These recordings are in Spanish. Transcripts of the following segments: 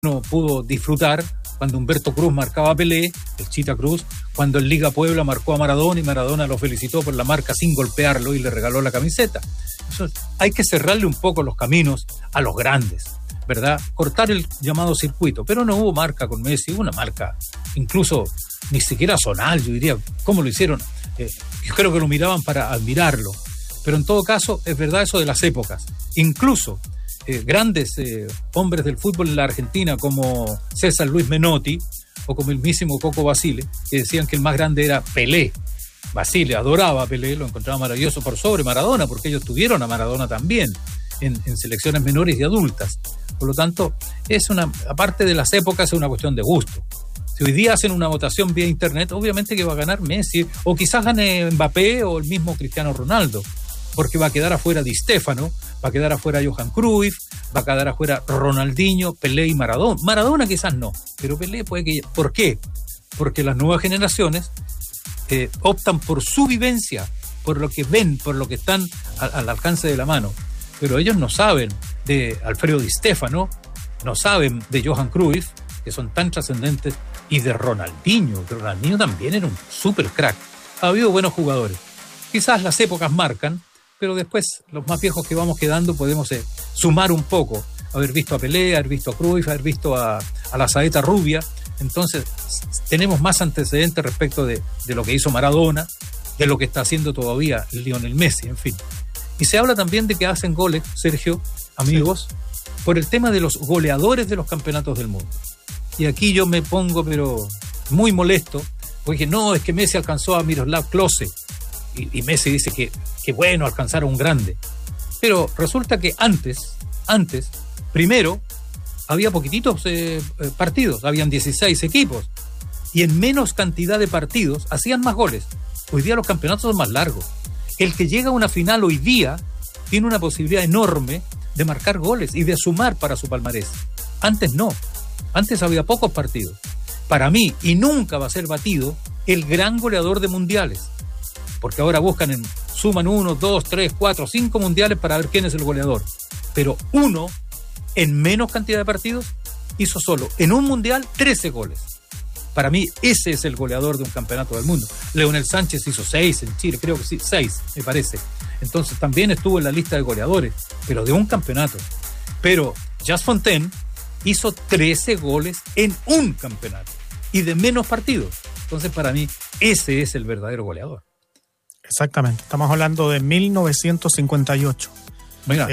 uno pudo disfrutar cuando Humberto Cruz marcaba a Pelé, el Chita Cruz, cuando en Liga Puebla marcó a Maradona y Maradona lo felicitó por la marca sin golpearlo y le regaló la camiseta. Entonces, hay que cerrarle un poco los caminos a los grandes, ¿verdad? Cortar el llamado circuito, pero no hubo marca con Messi, hubo una marca incluso ni siquiera zonal, yo diría, ¿cómo lo hicieron? Yo creo que lo miraban para admirarlo, pero en todo caso es verdad eso de las épocas. Incluso grandes hombres del fútbol en la Argentina como César Luis Menotti o como el mismísimo Coco Basile, que decían que el más grande era Pelé. Basile adoraba a Pelé, lo encontraba maravilloso por sobre Maradona, porque ellos tuvieron a Maradona también en selecciones menores y adultas. Por lo tanto, aparte de las épocas, es una cuestión de gusto. Si hoy día hacen una votación vía internet, obviamente que va a ganar Messi, o quizás gane Mbappé o el mismo Cristiano Ronaldo, porque va a quedar afuera Di Stéfano, va a quedar afuera Johan Cruyff, va a quedar afuera Ronaldinho, Pelé y Maradona. Maradona quizás no, pero Pelé puede que... ¿Por qué? Porque las nuevas generaciones optan por su vivencia, por lo que ven, por lo que están al alcance de la mano. Pero ellos no saben de Alfredo Di Stéfano, no saben de Johan Cruyff, que son tan trascendentes, y de Ronaldinho, que Ronaldinho también era un súper crack. Ha habido buenos jugadores. Quizás las épocas marcan, pero después los más viejos que vamos quedando podemos sumar un poco. Haber visto a Pelé, haber visto a Cruyff, haber visto a la Saeta Rubia. Entonces tenemos más antecedentes respecto de lo que hizo Maradona, de lo que está haciendo todavía Lionel Messi, en fin. Y se habla también de que hacen goles, Sergio, amigos, por el tema de los goleadores de los campeonatos del mundo. Y aquí yo me pongo, pero muy molesto, porque no, es que Messi alcanzó a Miroslav Klose. Y Messi dice que bueno alcanzar a un grande. Pero resulta que antes, primero, había poquititos partidos, habían 16 equipos. Y en menos cantidad de partidos hacían más goles. Hoy día los campeonatos son más largos. El que llega a una final hoy día tiene una posibilidad enorme de marcar goles y de sumar para su palmarés. Antes no. Antes había pocos partidos. Para mí, y nunca va a ser batido, el gran goleador de mundiales. Porque ahora suman 1, 2, 3, 4, 5 mundiales para ver quién es el goleador. Pero uno, en menos cantidad de partidos, hizo solo en un mundial 13 goles. Para mí, ese es el goleador de un campeonato del mundo. Leonel Sánchez hizo 6 en Chile, creo que sí, 6, me parece. Entonces también estuvo en la lista de goleadores, pero de un campeonato. Pero Just Fontaine hizo 13 goles en un campeonato y de menos partidos. Entonces, para mí, ese es el verdadero goleador. Exactamente. Estamos hablando de 1958. Mira.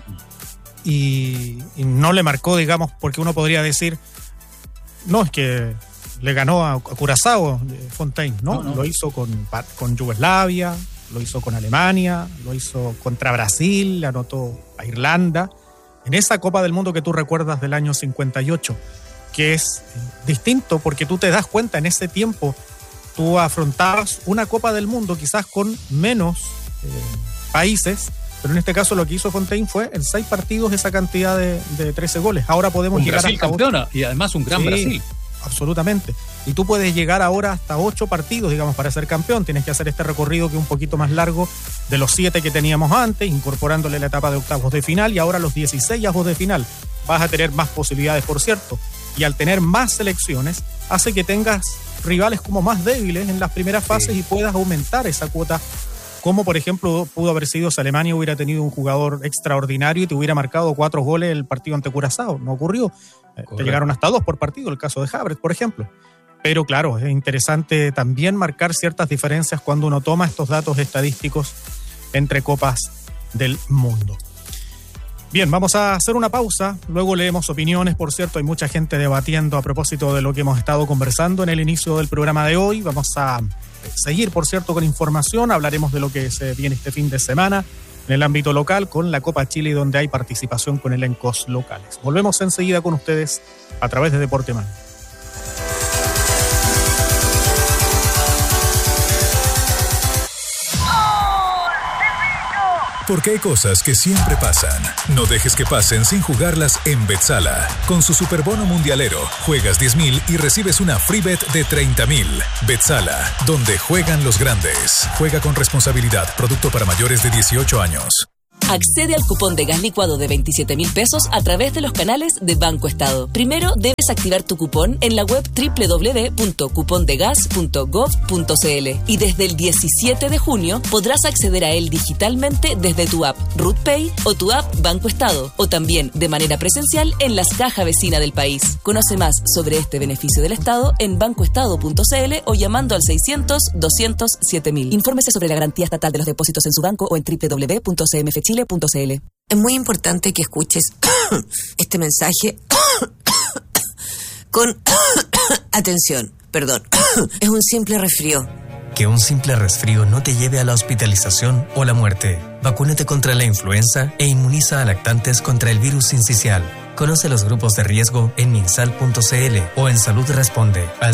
Y no le marcó, digamos, porque uno podría decir, no, es que le ganó a Curazao Fontaine, ¿no? No. Lo hizo con Yugoslavia, lo hizo con Alemania, lo hizo contra Brasil, le anotó a Irlanda. En esa Copa del Mundo que tú recuerdas del año 58, que es distinto porque tú te das cuenta, en ese tiempo tú afrontabas una Copa del Mundo quizás con menos países, pero en este caso lo que hizo Fontaine fue en 6 partidos esa cantidad de 13 goles. Ahora podemos llegar Brasil hasta campeona 8. Y además un gran Brasil. Absolutamente. Y tú puedes llegar ahora hasta 8 partidos, digamos, para ser campeón. Tienes que hacer este recorrido que es un poquito más largo de los 7 que teníamos antes, incorporándole la etapa de octavos de final y ahora los 16 avos de final. Vas a tener más posibilidades, por cierto. Y al tener más selecciones, hace que tengas rivales como más débiles en las primeras fases y puedas aumentar esa cuota, como por ejemplo pudo haber sido si Alemania hubiera tenido un jugador extraordinario y te hubiera marcado 4 goles el partido ante Curazao. No ocurrió. Te llegaron hasta 2 por partido, el caso de Havertz, por ejemplo. Pero claro, es interesante también marcar ciertas diferencias cuando uno toma estos datos estadísticos entre copas del mundo. Bien, vamos a hacer una pausa, luego leemos opiniones, por cierto, hay mucha gente debatiendo a propósito de lo que hemos estado conversando en el inicio del programa de hoy. Vamos a seguir, por cierto, con información, hablaremos de lo que se viene este fin de semana en el ámbito local con la Copa Chile, donde hay participación con elencos locales. Volvemos enseguida con ustedes a través de Deporte Man. Porque hay cosas que siempre pasan. No dejes que pasen sin jugarlas en Betsala. Con su superbono mundialero, juegas 10,000 y recibes una free bet de 30,000. Betsala, donde juegan los grandes. Juega con responsabilidad. Producto para mayores de 18 años. Accede al cupón de gas licuado de 27.000 pesos a través de los canales de Banco Estado. Primero, debes activar tu cupón en la web www.cupondegas.gov.cl y desde el 17 de junio podrás acceder a él digitalmente desde tu app RootPay o tu app Banco Estado, o también de manera presencial en las cajas vecinas del país. Conoce más sobre este beneficio del Estado en bancoestado.cl o llamando al 600-200-7000. Infórmese sobre la garantía estatal de los depósitos en su banco o en www.cmfchile.cl. Es muy importante que escuches este mensaje con atención. Perdón, es un simple resfrío. Que un simple resfrío no te lleve a la hospitalización o la muerte. Vacúnate contra la influenza e inmuniza a lactantes contra el virus sincicial. Conoce los grupos de riesgo en minsal.cl o en Salud Responde al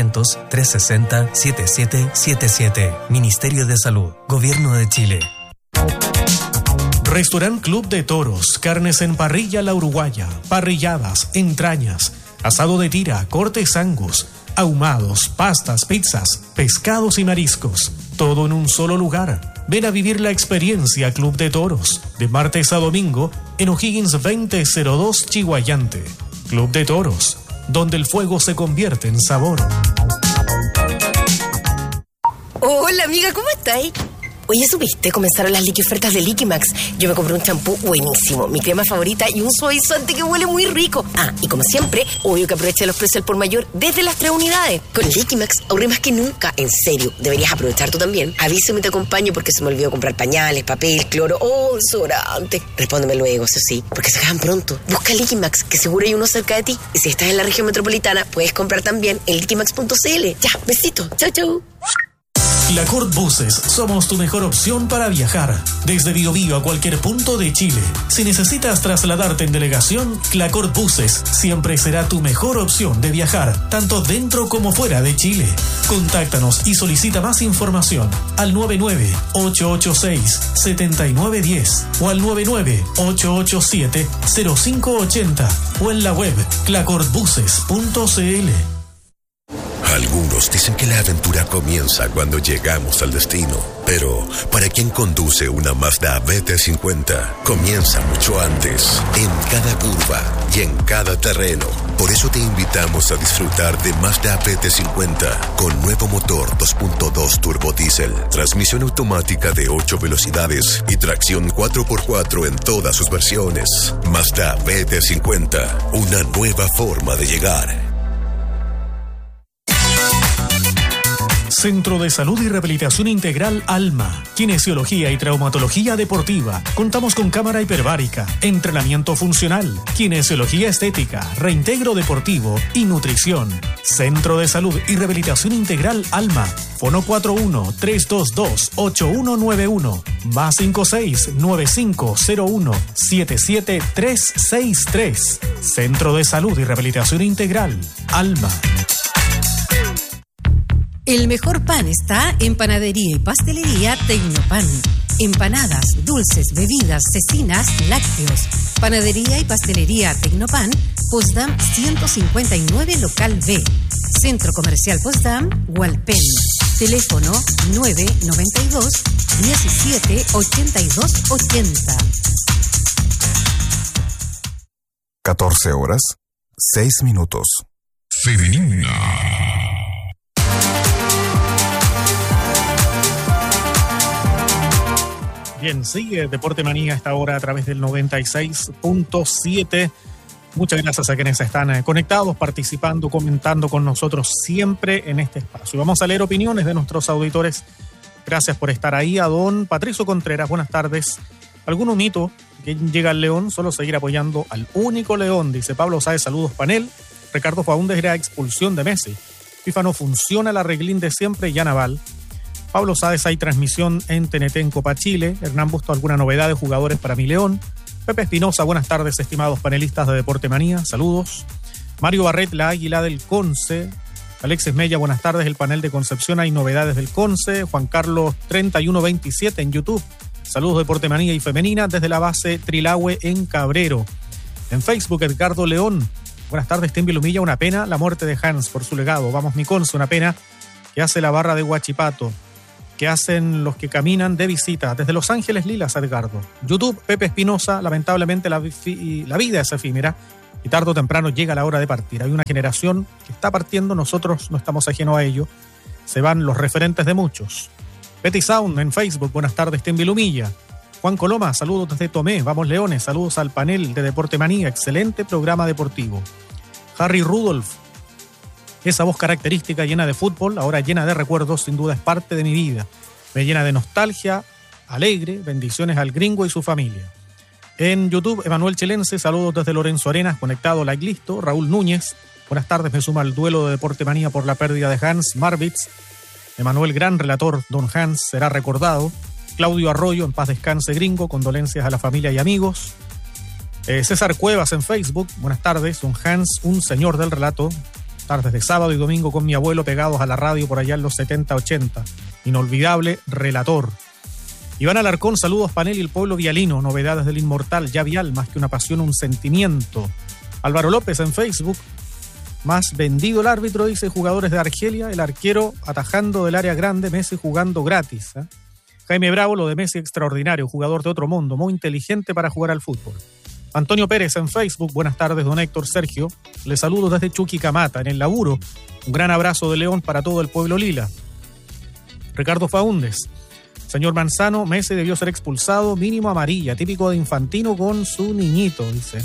600-360-7777. Ministerio de Salud, Gobierno de Chile. Restaurant Club de Toros, carnes en parrilla La Uruguaya, parrilladas, entrañas, asado de tira, cortes angus, ahumados, pastas, pizzas, pescados y mariscos. Todo en un solo lugar. Ven a vivir la experiencia Club de Toros, de martes a domingo, en O'Higgins 2002 Chihuayante. Club de Toros, donde el fuego se convierte en sabor. Hola amiga, ¿cómo estáis? Oye, ¿supiste? Comenzaron las liqui-ofertas de Liquimax. Yo me compré un champú buenísimo, mi crema favorita y un suavizante que huele muy rico. Ah, y como siempre, obvio que aproveché los precios al por mayor desde las 3 unidades. Con Liquimax ahorré más que nunca. En serio, deberías aprovechar tú también. Avísame y te acompaño porque se me olvidó comprar pañales, papel, cloro o desodorante. Respóndeme luego, eso sí, porque se acaban pronto. Busca Liquimax, que seguro hay uno cerca de ti. Y si estás en la región metropolitana, puedes comprar también en liquimax.cl. Ya, besito. Chau, chau. Clacort Buses, somos tu mejor opción para viajar. Desde Biobío a cualquier punto de Chile. Si necesitas trasladarte en delegación, Clacort Buses siempre será tu mejor opción de viajar, tanto dentro como fuera de Chile. Contáctanos y solicita más información al 99-886-7910 o al 99-887-0580 o en la web clacortbuses.cl. Algunos dicen que la aventura comienza cuando llegamos al destino, pero para quien conduce una Mazda BT50, comienza mucho antes, en cada curva y en cada terreno. Por eso te invitamos a disfrutar de Mazda BT50 con nuevo motor 2.2 turbo diésel, transmisión automática de 8 velocidades y tracción 4x4 en todas sus versiones. Mazda BT50, una nueva forma de llegar. Centro de Salud y Rehabilitación Integral Alma, kinesiología y traumatología deportiva. Contamos con cámara hiperbárica, entrenamiento funcional, kinesiología estética, reintegro deportivo y nutrición. Centro de Salud y Rehabilitación Integral Alma. Fono 41-322-8191, más 56-9501-77363. Centro de Salud y Rehabilitación Integral Alma. El mejor pan está en Panadería y Pastelería Tecnopan. Empanadas, dulces, bebidas, cecinas, lácteos. Panadería y Pastelería Tecnopan, Potsdam 159 Local B. Centro Comercial Potsdam, Hualpén. Teléfono 992 17 82 80. 14 horas, 6 minutos. Femenina. Bien, sigue Deporte Manía a esta hora a través del 96.7. Muchas gracias a quienes están conectados, participando, comentando con nosotros siempre en este espacio. Vamos a leer opiniones de nuestros auditores. Gracias por estar ahí. A don Patricio Contreras, buenas tardes. ¿Algún mito que llega al León? Solo seguir apoyando al único León, dice Pablo Sáez. Saludos, panel. Ricardo Faúndez era expulsión de Messi. FIFA no funciona, la reglín de siempre, ya Naval. Pablo Sáez, hay transmisión en TNT en Copa Chile. Hernán Busto, ¿alguna novedad de jugadores para mi León? Pepe Espinosa, buenas tardes, estimados panelistas de Deporte Manía, saludos. Mario Barret, la Águila del Conce. Alexis Mella, buenas tardes, el panel de Concepción, hay novedades del Conce. Juan Carlos 3127 en YouTube, saludos Deporte Manía y Femenina desde la base Trilahue en Cabrero. En Facebook, Edgardo León, buenas tardes, Tembi Lumilla, una pena la muerte de Hans por su legado. Vamos mi Conce, una pena que hace la barra de Huachipato. que hacen los que caminan de visita. Desde Los Ángeles, Lilas, Edgardo. YouTube, Pepe Espinosa, lamentablemente la vida es efímera y tarde o temprano llega la hora de partir. Hay una generación que está partiendo, nosotros no estamos ajenos a ello. Se van los referentes de muchos. Betty Sound en Facebook, buenas tardes, Tim Vilumilla. Juan Coloma, saludos desde Tomé, vamos Leones, saludos al panel de Deporte Manía, excelente programa deportivo. Harry Rudolph, esa voz característica llena de fútbol, ahora llena de recuerdos, sin duda es parte de mi vida. Me llena de nostalgia, alegre, bendiciones al gringo y su familia. En YouTube, Emanuel Chilense, saludos desde Lorenzo Arenas, conectado like listo. Raúl Núñez, buenas tardes, me suma al duelo de Deporte Manía por la pérdida de Hans Marwitz. Emanuel, gran relator, don Hans, será recordado. Claudio Arroyo, en paz descanse gringo, condolencias a la familia y amigos. César Cuevas en Facebook, buenas tardes, don Hans, un señor del relato. Tardes de sábado y domingo con mi abuelo pegados a la radio por allá en los 70-80. Inolvidable relator. Iván Alarcón, saludos panel y el pueblo vialino, novedades del inmortal, ya vial, más que una pasión, un sentimiento. Álvaro López en Facebook, más vendido el árbitro, dice, jugadores de Argelia, el arquero atajando del área grande, Messi jugando gratis. Jaime Bravo, lo de Messi extraordinario, jugador de otro mundo, muy inteligente para jugar al fútbol. Antonio Pérez en Facebook, buenas tardes, don Héctor Sergio, les saludo desde Chuquicamata, en el laburo, un gran abrazo de León para todo el pueblo lila. Ricardo Faúndez, señor Manzano, Messi debió ser expulsado, mínimo amarilla, típico de Infantino con su niñito, dice.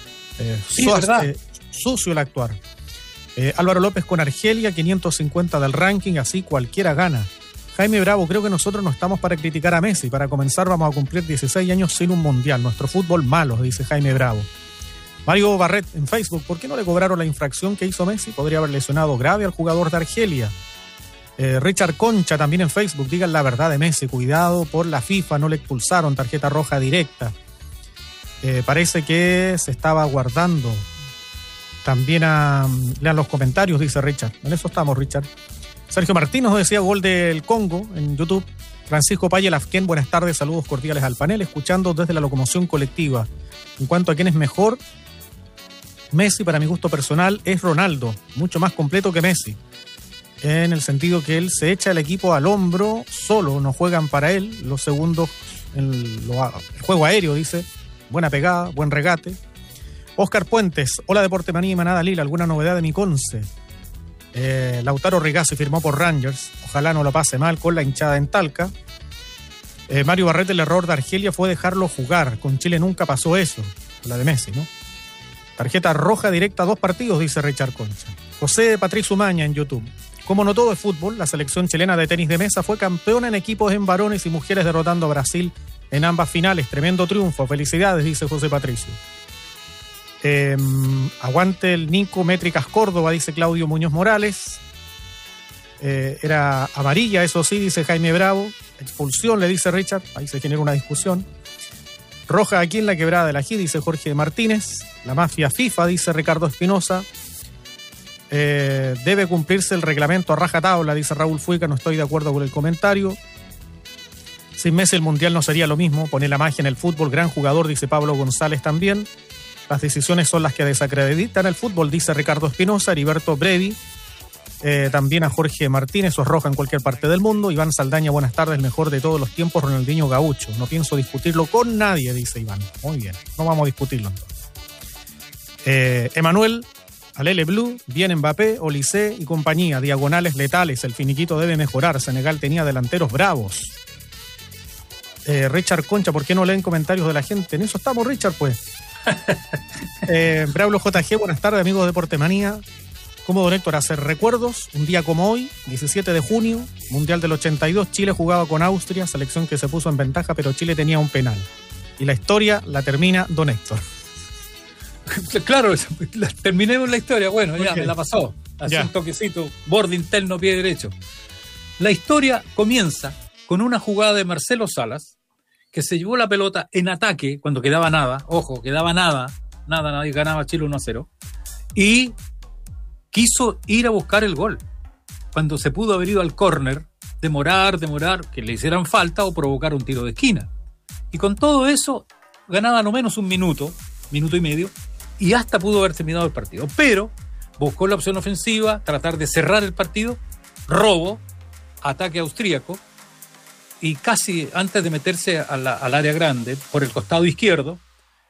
Sucio el actuar. Álvaro López con Argelia, 550 del ranking, así cualquiera gana. Jaime Bravo, creo que nosotros no estamos para criticar a Messi. Para comenzar, vamos a cumplir 16 años sin un mundial. Nuestro fútbol malo, dice Jaime Bravo. Mario Barret en Facebook, ¿por qué no le cobraron la infracción que hizo Messi? Podría haber lesionado grave al jugador de Argelia. Richard Concha también en Facebook, digan la verdad de Messi, cuidado por la FIFA, no le expulsaron, tarjeta roja directa. Parece que se estaba guardando. También lean los comentarios, dice Richard. En eso estamos, Richard. Sergio Martín nos decía gol del Congo en YouTube. Francisco Paye Lafquén, buenas tardes, saludos cordiales al panel, escuchando desde la locomoción colectiva. En cuanto a quién es mejor, Messi, para mi gusto personal, es Ronaldo, mucho más completo que Messi. En el sentido que él se echa el equipo al hombro solo, no juegan para él. Los segundos, el juego aéreo, dice, buena pegada, buen regate. Oscar Puentes, hola Deporte Manía y Manada Lila, ¿alguna novedad de mi Conce? Lautaro Rigazzi firmó por Rangers, ojalá no lo pase mal con la hinchada en Talca. Mario Barret, el error de Argelia fue dejarlo jugar, con Chile nunca pasó eso, la de Messi, ¿no? Tarjeta roja directa a 2 partidos, dice Richard Concha. José Patricio Umaña en YouTube, como no todo es fútbol, la selección chilena de tenis de mesa fue campeona en equipos en varones y mujeres, derrotando a Brasil en ambas finales, tremendo triunfo, felicidades, dice José Patricio. Aguante el Nico Métricas Córdoba, dice Claudio Muñoz Morales. Era amarilla, eso sí, dice Jaime Bravo. Expulsión, le dice Richard, ahí se genera una discusión. Roja aquí en la quebrada de la G, dice Jorge Martínez. La mafia FIFA, dice Ricardo Espinosa. Debe cumplirse el reglamento a rajatabla, dice Raúl Fuica, no estoy de acuerdo con el comentario. Sin Messi el mundial no sería lo mismo, pone la magia en el fútbol, gran jugador, dice Pablo González también. Las decisiones son las que desacreditan el fútbol, dice Ricardo Espinosa. Heriberto Brevi, también a Jorge Martínez, sos roja en cualquier parte del mundo. Iván Saldaña, buenas tardes, mejor de todos los tiempos, Ronaldinho Gaucho. No pienso discutirlo con nadie, dice Iván. Muy bien, no vamos a discutirlo. Emanuel, Alele Blue, bien Mbappé, Olise y compañía, diagonales letales, el finiquito debe mejorar. Senegal tenía delanteros bravos. Richard Concha, ¿por qué no leen comentarios de la gente? En eso estamos, Richard, pues. Braulo JG, buenas tardes, amigos de Deporte Manía. Como don Héctor, hacer recuerdos, un día como hoy, 17 de junio, Mundial del 82, Chile jugaba con Austria, selección que se puso en ventaja, pero Chile tenía un penal. Y la historia la termina don Héctor. Claro, terminemos la historia, bueno, ya Okay. me la pasó. Así un toquecito, borde interno, pie derecho. La historia comienza con una jugada de Marcelo Salas, que se llevó la pelota en ataque cuando quedaba nada, ojo, quedaba nada, nadie ganaba Chile 1-0, y quiso ir a buscar el gol, cuando se pudo haber ido al córner, demorar, que le hicieran falta o provocar un tiro de esquina. Y con todo eso, ganaba no menos un minuto y medio, y hasta pudo haber terminado el partido. Pero buscó la opción ofensiva, tratar de cerrar el partido, robo, ataque austríaco, y casi antes de meterse al área grande, por el costado izquierdo,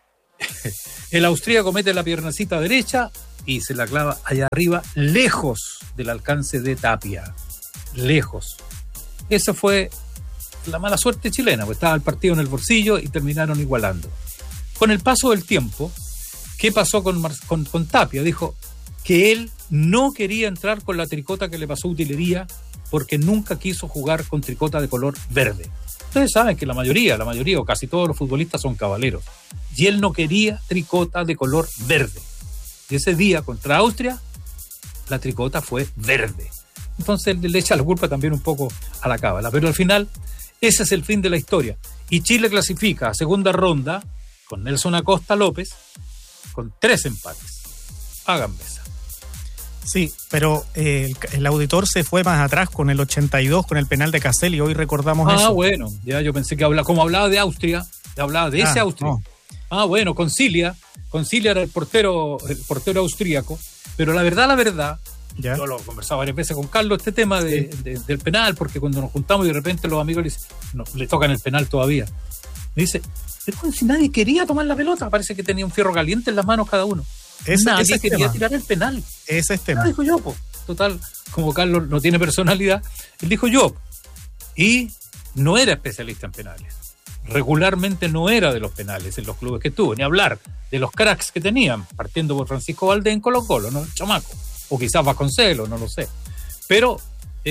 el austríaco mete la piernacita derecha y se la clava allá arriba, lejos del alcance de Tapia. Lejos. Esa fue la mala suerte chilena, pues estaba el partido en el bolsillo y terminaron igualando. Con el paso del tiempo, ¿qué pasó con Tapia? Dijo que él no quería entrar con la tricota que le pasó Utilería porque nunca quiso jugar con tricota de color verde. Ustedes saben que la mayoría o casi todos los futbolistas son caballeros. Y él no quería tricota de color verde. Y ese día contra Austria, la tricota fue verde. Entonces le echa la culpa también un poco a la cábala. Pero al final, ese es el fin de la historia. Y Chile clasifica a segunda ronda con Nelson Acosta López con 3 empates. Háganme esa. Sí, pero el auditor se fue más atrás con el 82, con el penal de Caselli. Hoy recordamos eso. Ah, bueno, ya yo pensé que como hablaba de Austria, hablaba de ese Austria. No. Ah, bueno, Concilia era el portero austríaco, pero la verdad, ¿ya? Yo lo he conversado varias veces con Carlos, este tema del penal, porque cuando nos juntamos y de repente los amigos le tocan el penal todavía. Me dice, pero si nadie quería tomar la pelota, parece que tenía un fierro caliente en las manos cada uno. Nadie quería tirar el penal. Ese es tema. Dijo yo, pues. Total, como Carlos no tiene personalidad, él dijo yo. Y no era especialista en penales. Regularmente no era de los penales en los clubes que estuvo, ni hablar de los cracks que tenían, partiendo por Francisco Valdés en Colo-Colo, ¿no? El chamaco. O quizás Vasconcelos, no lo sé. Pero,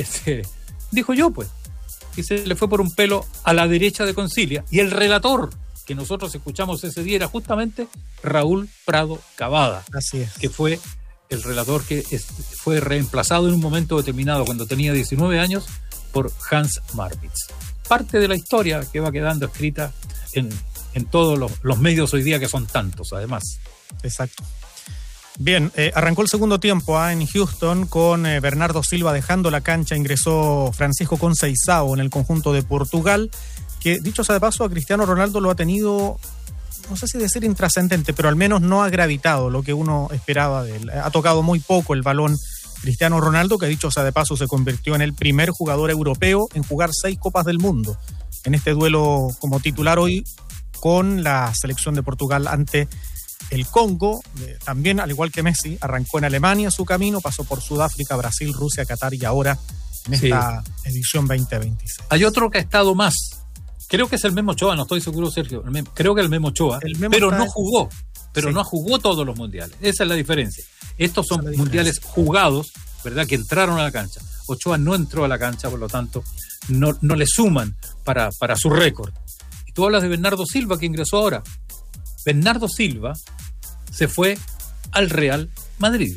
dijo yo, pues. Y se le fue por un pelo a la derecha de Concilia. Y el relator que nosotros escuchamos ese día era justamente Raúl Prado Cavada. Así es. Que fue el relator que fue reemplazado en un momento determinado, cuando tenía 19 años, por Hans Marwitz. Parte de la historia que va quedando escrita en todos los medios hoy día, que son tantos, además. Exacto. Bien, arrancó el segundo tiempo en Houston con Bernardo Silva dejando la cancha. Ingresó Francisco Conceição en el conjunto de Portugal, que, dicho sea de paso, a Cristiano Ronaldo lo ha tenido, no sé si decir intrascendente, pero al menos no ha gravitado lo que uno esperaba de él. Ha tocado muy poco el balón Cristiano Ronaldo, que, dicho sea de paso, se convirtió en el primer jugador europeo en jugar 6 Copas del Mundo. En este duelo como titular hoy con la selección de Portugal ante el Congo, también, al igual que Messi, arrancó en Alemania su camino, pasó por Sudáfrica, Brasil, Rusia, Qatar y ahora en esta edición 2026. Hay otro que ha estado más. Creo que es el Memo Ochoa, no estoy seguro, Sergio. Creo que el Memo Ochoa, pero no jugó. Pero no jugó todos los mundiales. Esa es la diferencia. Estos son mundiales jugados, ¿verdad?, que entraron a la cancha. Ochoa no entró a la cancha, por lo tanto, no le suman para su récord. Y tú hablas de Bernardo Silva, que ingresó ahora. Bernardo Silva se fue al Real Madrid.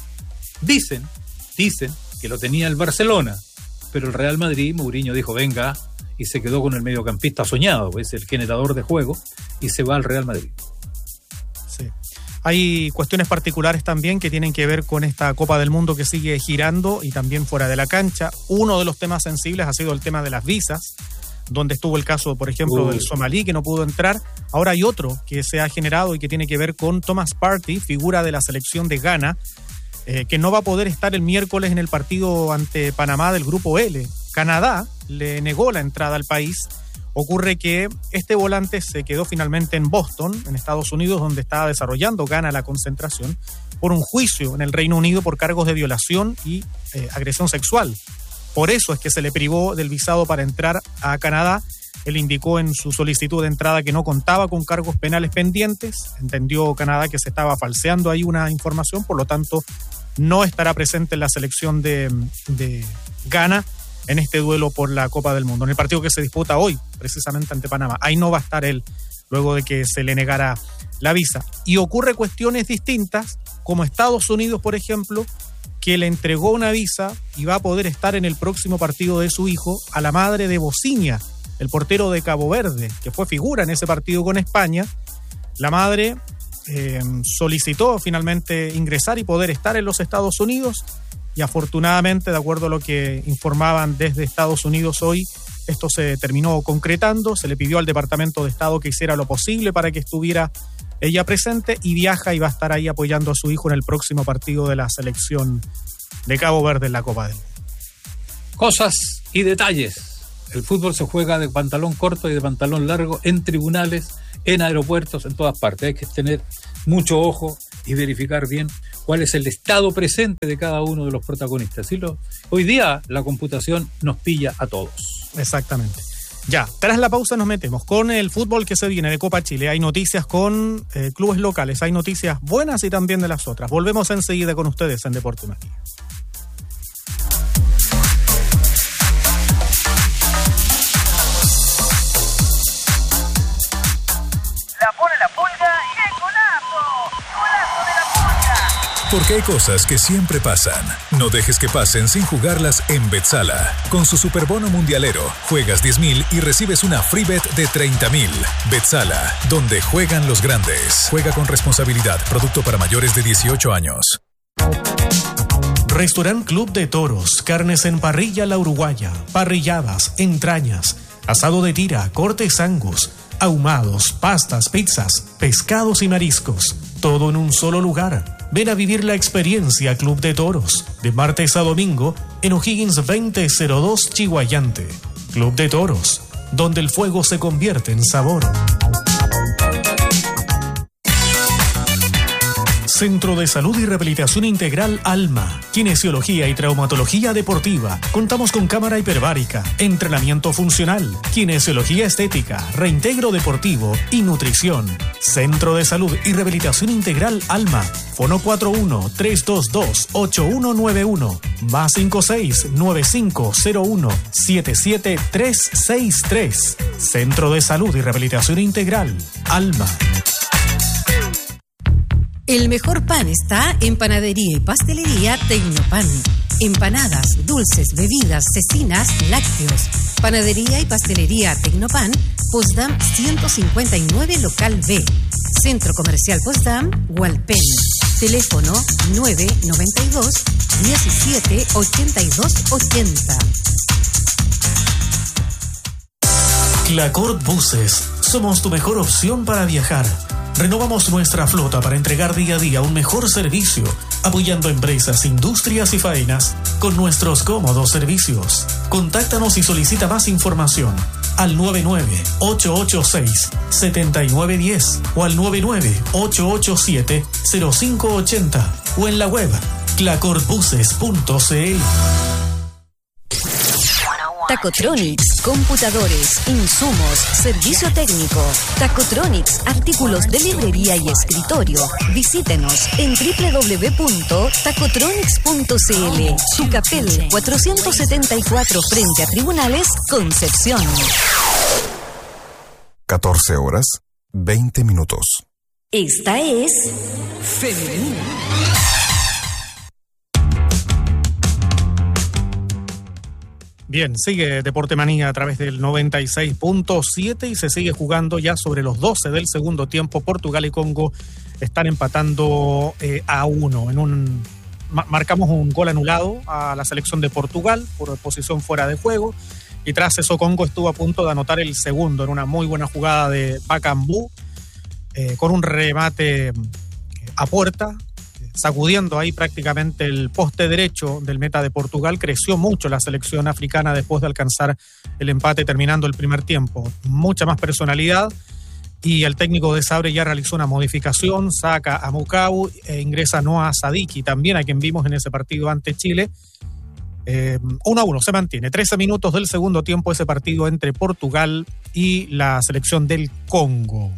Dicen que lo tenía el Barcelona, pero el Real Madrid, Mourinho dijo, venga, y se quedó con el mediocampista soñado, es el generador de juego, y se va al Real Madrid. Sí. Hay cuestiones particulares también que tienen que ver con esta Copa del Mundo que sigue girando y también fuera de la cancha. Uno de los temas sensibles ha sido el tema de las visas, donde estuvo el caso, por ejemplo, del somalí, que no pudo entrar. Ahora hay otro que se ha generado y que tiene que ver con Thomas Partey, figura de la selección de Ghana, que no va a poder estar el miércoles en el partido ante Panamá del Grupo L. Canadá le negó la entrada al país. Ocurre que este volante se quedó finalmente en Boston, en Estados Unidos, donde estaba desarrollando Ghana la concentración, por un juicio en el Reino Unido por cargos de violación y agresión sexual. Por eso es que se le privó del visado para entrar a Canadá. Él indicó en su solicitud de entrada que no contaba con cargos penales pendientes. Entendió Canadá que se estaba falseando ahí una información, por lo tanto no estará presente en la selección de Ghana en este duelo por la Copa del Mundo, en el partido que se disputa hoy, precisamente ante Panamá. Ahí no va a estar él, luego de que se le negara la visa. Y ocurre cuestiones distintas, como Estados Unidos, por ejemplo, que le entregó una visa y va a poder estar en el próximo partido de su hijo a la madre de Bociña, el portero de Cabo Verde, que fue figura en ese partido con España. La madre solicitó finalmente ingresar y poder estar en los Estados Unidos, y afortunadamente, de acuerdo a lo que informaban desde Estados Unidos hoy, esto se terminó concretando. Se le pidió al Departamento de Estado que hiciera lo posible para que estuviera ella presente, y viaja y va a estar ahí apoyando a su hijo en el próximo partido de la selección de Cabo Verde en la Copa del Mundo. Cosas y detalles El fútbol se juega de pantalón corto y de pantalón largo en tribunales, en aeropuertos, en todas partes. Hay que tener mucho ojo y verificar bien cuál es el estado presente de cada uno de los protagonistas. Hoy día la computación nos pilla a todos. Exactamente. Ya, tras la pausa nos metemos con el fútbol que se viene de Copa Chile. Hay noticias con clubes locales, hay noticias buenas y también de las otras. Volvemos enseguida con ustedes en Deporte Magia. La pone la pulga y el golazo. Golazo de la pulga. Porque hay cosas que siempre pasan. No dejes que pasen sin jugarlas en Betsala. Con su superbono mundialero, juegas 10.000 y recibes una free bet de 30.000. Betsala, donde juegan los grandes. Juega con responsabilidad. Producto para mayores de 18 años. Restaurant Club de Toros, carnes en parrilla La Uruguaya, parrilladas, entrañas, asado de tira, cortes angus, ahumados, pastas, pizzas, pescados y mariscos. Todo en un solo lugar. Ven a vivir la experiencia Club de Toros, de martes a domingo, en O'Higgins 2002 Chihuayante. Club de Toros, donde el fuego se convierte en sabor. Centro de Salud y Rehabilitación Integral Alma, Kinesiología y Traumatología Deportiva. Contamos con cámara hiperbárica, entrenamiento funcional, kinesiología estética, reintegro deportivo y nutrición. Centro de Salud y Rehabilitación Integral Alma. Fono 41-322-8191, más 56-9501-77363. Centro de Salud y Rehabilitación Integral Alma. El mejor pan está en Panadería y Pastelería Tecnopan. Empanadas, dulces, bebidas, cecinas, lácteos. Panadería y Pastelería Tecnopan, Potsdam 159 Local B. Centro Comercial Potsdam, Hualpén. Teléfono 992 17 82 80. Clacort Buses. Somos tu mejor opción para viajar. Renovamos nuestra flota para entregar día a día un mejor servicio, apoyando empresas, industrias y faenas con nuestros cómodos servicios. Contáctanos y solicita más información al 99-886-7910 o al 99-887-0580 o en la web clacortbuses.cl. Tacotronics, computadores, insumos, servicio técnico. Tacotronics, artículos de librería y escritorio. Visítenos en www.tacotronics.cl. Tucapel 474 frente a Tribunales, Concepción. 14 horas, 20 minutos. Esta es Femenina. Bien, sigue Deporte Manía a través del 96.7 y se sigue jugando ya sobre los 12 del segundo tiempo. Portugal y Congo están empatando a 1. Marcamos un gol anulado a la selección de Portugal por posición fuera de juego y tras eso Congo estuvo a punto de anotar el segundo en una muy buena jugada de Bakambu con un remate a puerta, sacudiendo ahí prácticamente el poste derecho del meta de Portugal. Creció mucho la selección africana después de alcanzar el empate terminando el primer tiempo. Mucha más personalidad y el técnico de Sabre ya realizó una modificación, saca a Mukau e ingresa a Noah Sadiki, también a quien vimos en ese partido ante Chile. 1-1 se mantiene. 13 minutos del segundo tiempo ese partido entre Portugal y la selección del Congo.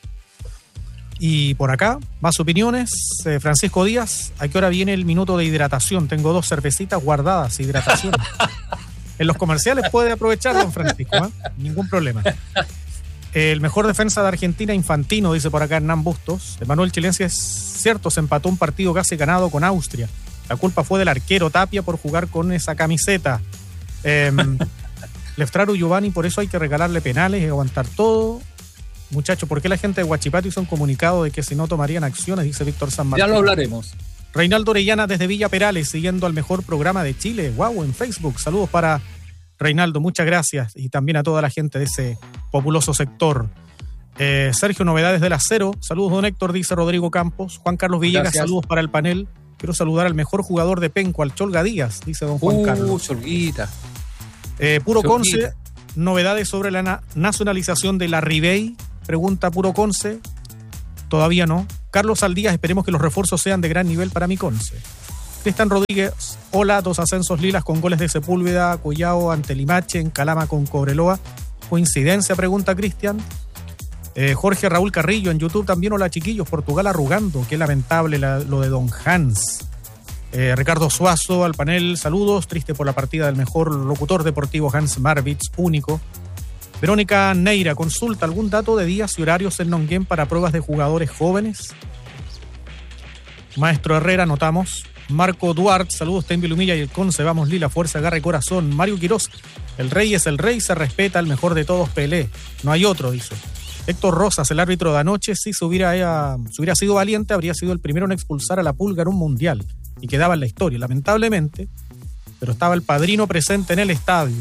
Y por acá, más opiniones. Francisco Díaz, ¿a qué hora viene el minuto de hidratación? Tengo 2 cervecitas guardadas, hidratación. En los comerciales puede aprovechar, don Francisco, ¿eh? Ningún problema. El mejor defensa de Argentina, Infantino, dice por acá Hernán Bustos. Emanuel Chilense, es cierto, se empató un partido casi ganado con Austria. La culpa fue del arquero Tapia por jugar con esa camiseta. Leftraro Giovanni, por eso hay que regalarle penales y aguantar todo. Muchachos, ¿por qué la gente de Huachipato hizo un comunicado de que si no tomarían acciones? Dice Víctor San Martín. Ya lo hablaremos. Reinaldo Orellana desde Villa Perales, siguiendo al mejor programa de Chile. Wow, en Facebook. Saludos para Reinaldo, muchas gracias. Y también a toda la gente de ese populoso sector. Sergio, novedades del acero. Saludos, don Héctor, dice Rodrigo Campos. Juan Carlos Villegas, gracias. Saludos para el panel. Quiero saludar al mejor jugador de Penco, al Cholga Díaz, dice don Juan Carlos. Cholguita. Puro Conce. novedades sobre la nacionalización de la Ribey, pregunta Puro Conce. Todavía no. Carlos Aldías, esperemos que los refuerzos sean de gran nivel para mi Conce. Cristian Rodríguez, hola, 2 ascensos lilas con goles de Sepúlveda, Collao ante Limache, en Calama con Cobreloa. ¿Coincidencia? Pregunta Cristian. Jorge Raúl Carrillo en YouTube también, hola chiquillos, Portugal arrugando, qué lamentable lo de Don Hans. Ricardo Suazo al panel, saludos, triste por la partida del mejor locutor deportivo Hans Marvitz, único. Verónica Neira, consulta, ¿algún dato de días y horarios en Longuén para pruebas de jugadores jóvenes? Maestro Herrera, notamos. Marco Duarte, saludos, Tenby Lumilla y el Conce, vamos Lila, fuerza, garra y corazón. Mario Quiroz, el rey es el rey, se respeta, el mejor de todos, Pelé, no hay otro, dice. Héctor Rosas, el árbitro de anoche, si se hubiera sido valiente, habría sido el primero en expulsar a la Pulga en un mundial y quedaba en la historia, lamentablemente, pero estaba el padrino presente en el estadio.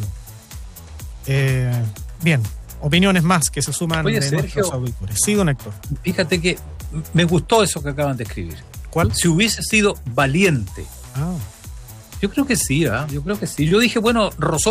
Bien, opiniones más que se suman. Oye, de Sergio, nuestros auditores. Sí, don Héctor. Fíjate que me gustó eso que acaban de escribir. ¿Cuál? Si hubiese sido valiente. Yo creo que sí, yo creo que sí. Yo dije, bueno,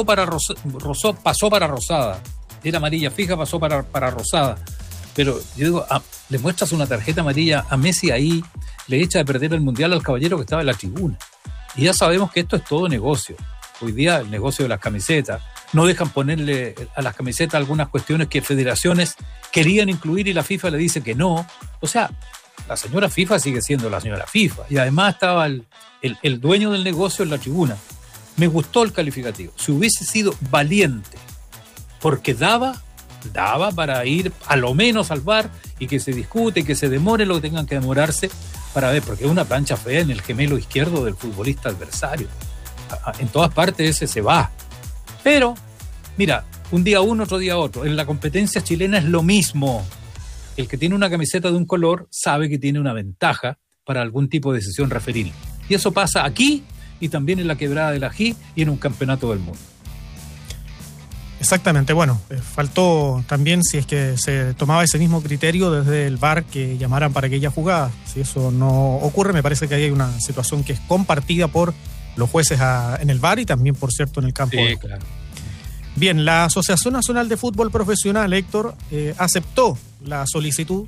pasó para Rosada. Era amarilla fija, pasó para Rosada. Pero yo digo, le muestras una tarjeta amarilla a Messi ahí, le echa de perder el Mundial al caballero que estaba en la tribuna. Y ya sabemos que esto es todo negocio. Hoy día el negocio de las camisetas, no dejan ponerle a las camisetas algunas cuestiones que federaciones querían incluir y la FIFA le dice que no. O sea, la señora FIFA sigue siendo la señora FIFA. Y además estaba el dueño del negocio en la tribuna. Me gustó el calificativo. Si hubiese sido valiente, porque daba para ir a lo menos al VAR y que se discute y que se demore lo que tengan que demorarse para ver, porque es una plancha fea en el gemelo izquierdo del futbolista adversario. En todas partes ese se va. Pero, mira, un día uno, otro día otro. En la competencia chilena es lo mismo. El que tiene una camiseta de un color sabe que tiene una ventaja para algún tipo de decisión referil. Y eso pasa aquí y también en la Quebrada del Ají y en un campeonato del mundo. Exactamente, bueno, faltó también si es que se tomaba ese mismo criterio desde el VAR que llamaran para aquella jugada. Si eso no ocurre, me parece que ahí hay una situación que es compartida por los jueces en el VAR y también, por cierto, en el campo. Sí, claro. Bien, la Asociación Nacional de Fútbol Profesional, Héctor, aceptó la solicitud.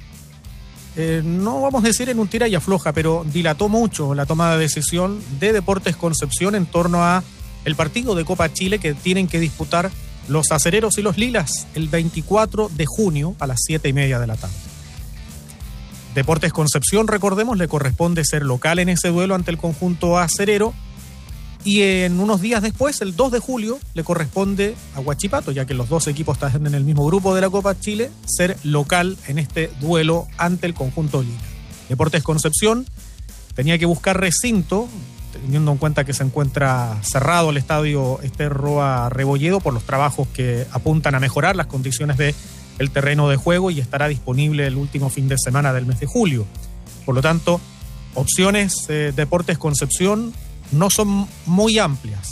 No vamos a decir en un tira y afloja, pero dilató mucho la toma de decisión de Deportes Concepción en torno a el partido de Copa Chile que tienen que disputar los acereros y los lilas el 24 de junio a las 7:30 de la tarde. Deportes Concepción, recordemos, le corresponde ser local en ese duelo ante el conjunto acerero y en unos días después, el 2 de julio, le corresponde a Huachipato, ya que los dos equipos están en el mismo grupo de la Copa Chile, ser local en este duelo ante el conjunto lila. Deportes Concepción tenía que buscar recinto, teniendo en cuenta que se encuentra cerrado el estadio Roa Rebolledo por los trabajos que apuntan a mejorar las condiciones del terreno de juego y estará disponible el último fin de semana del mes de julio. Por lo tanto, opciones Deportes Concepción no son muy amplias.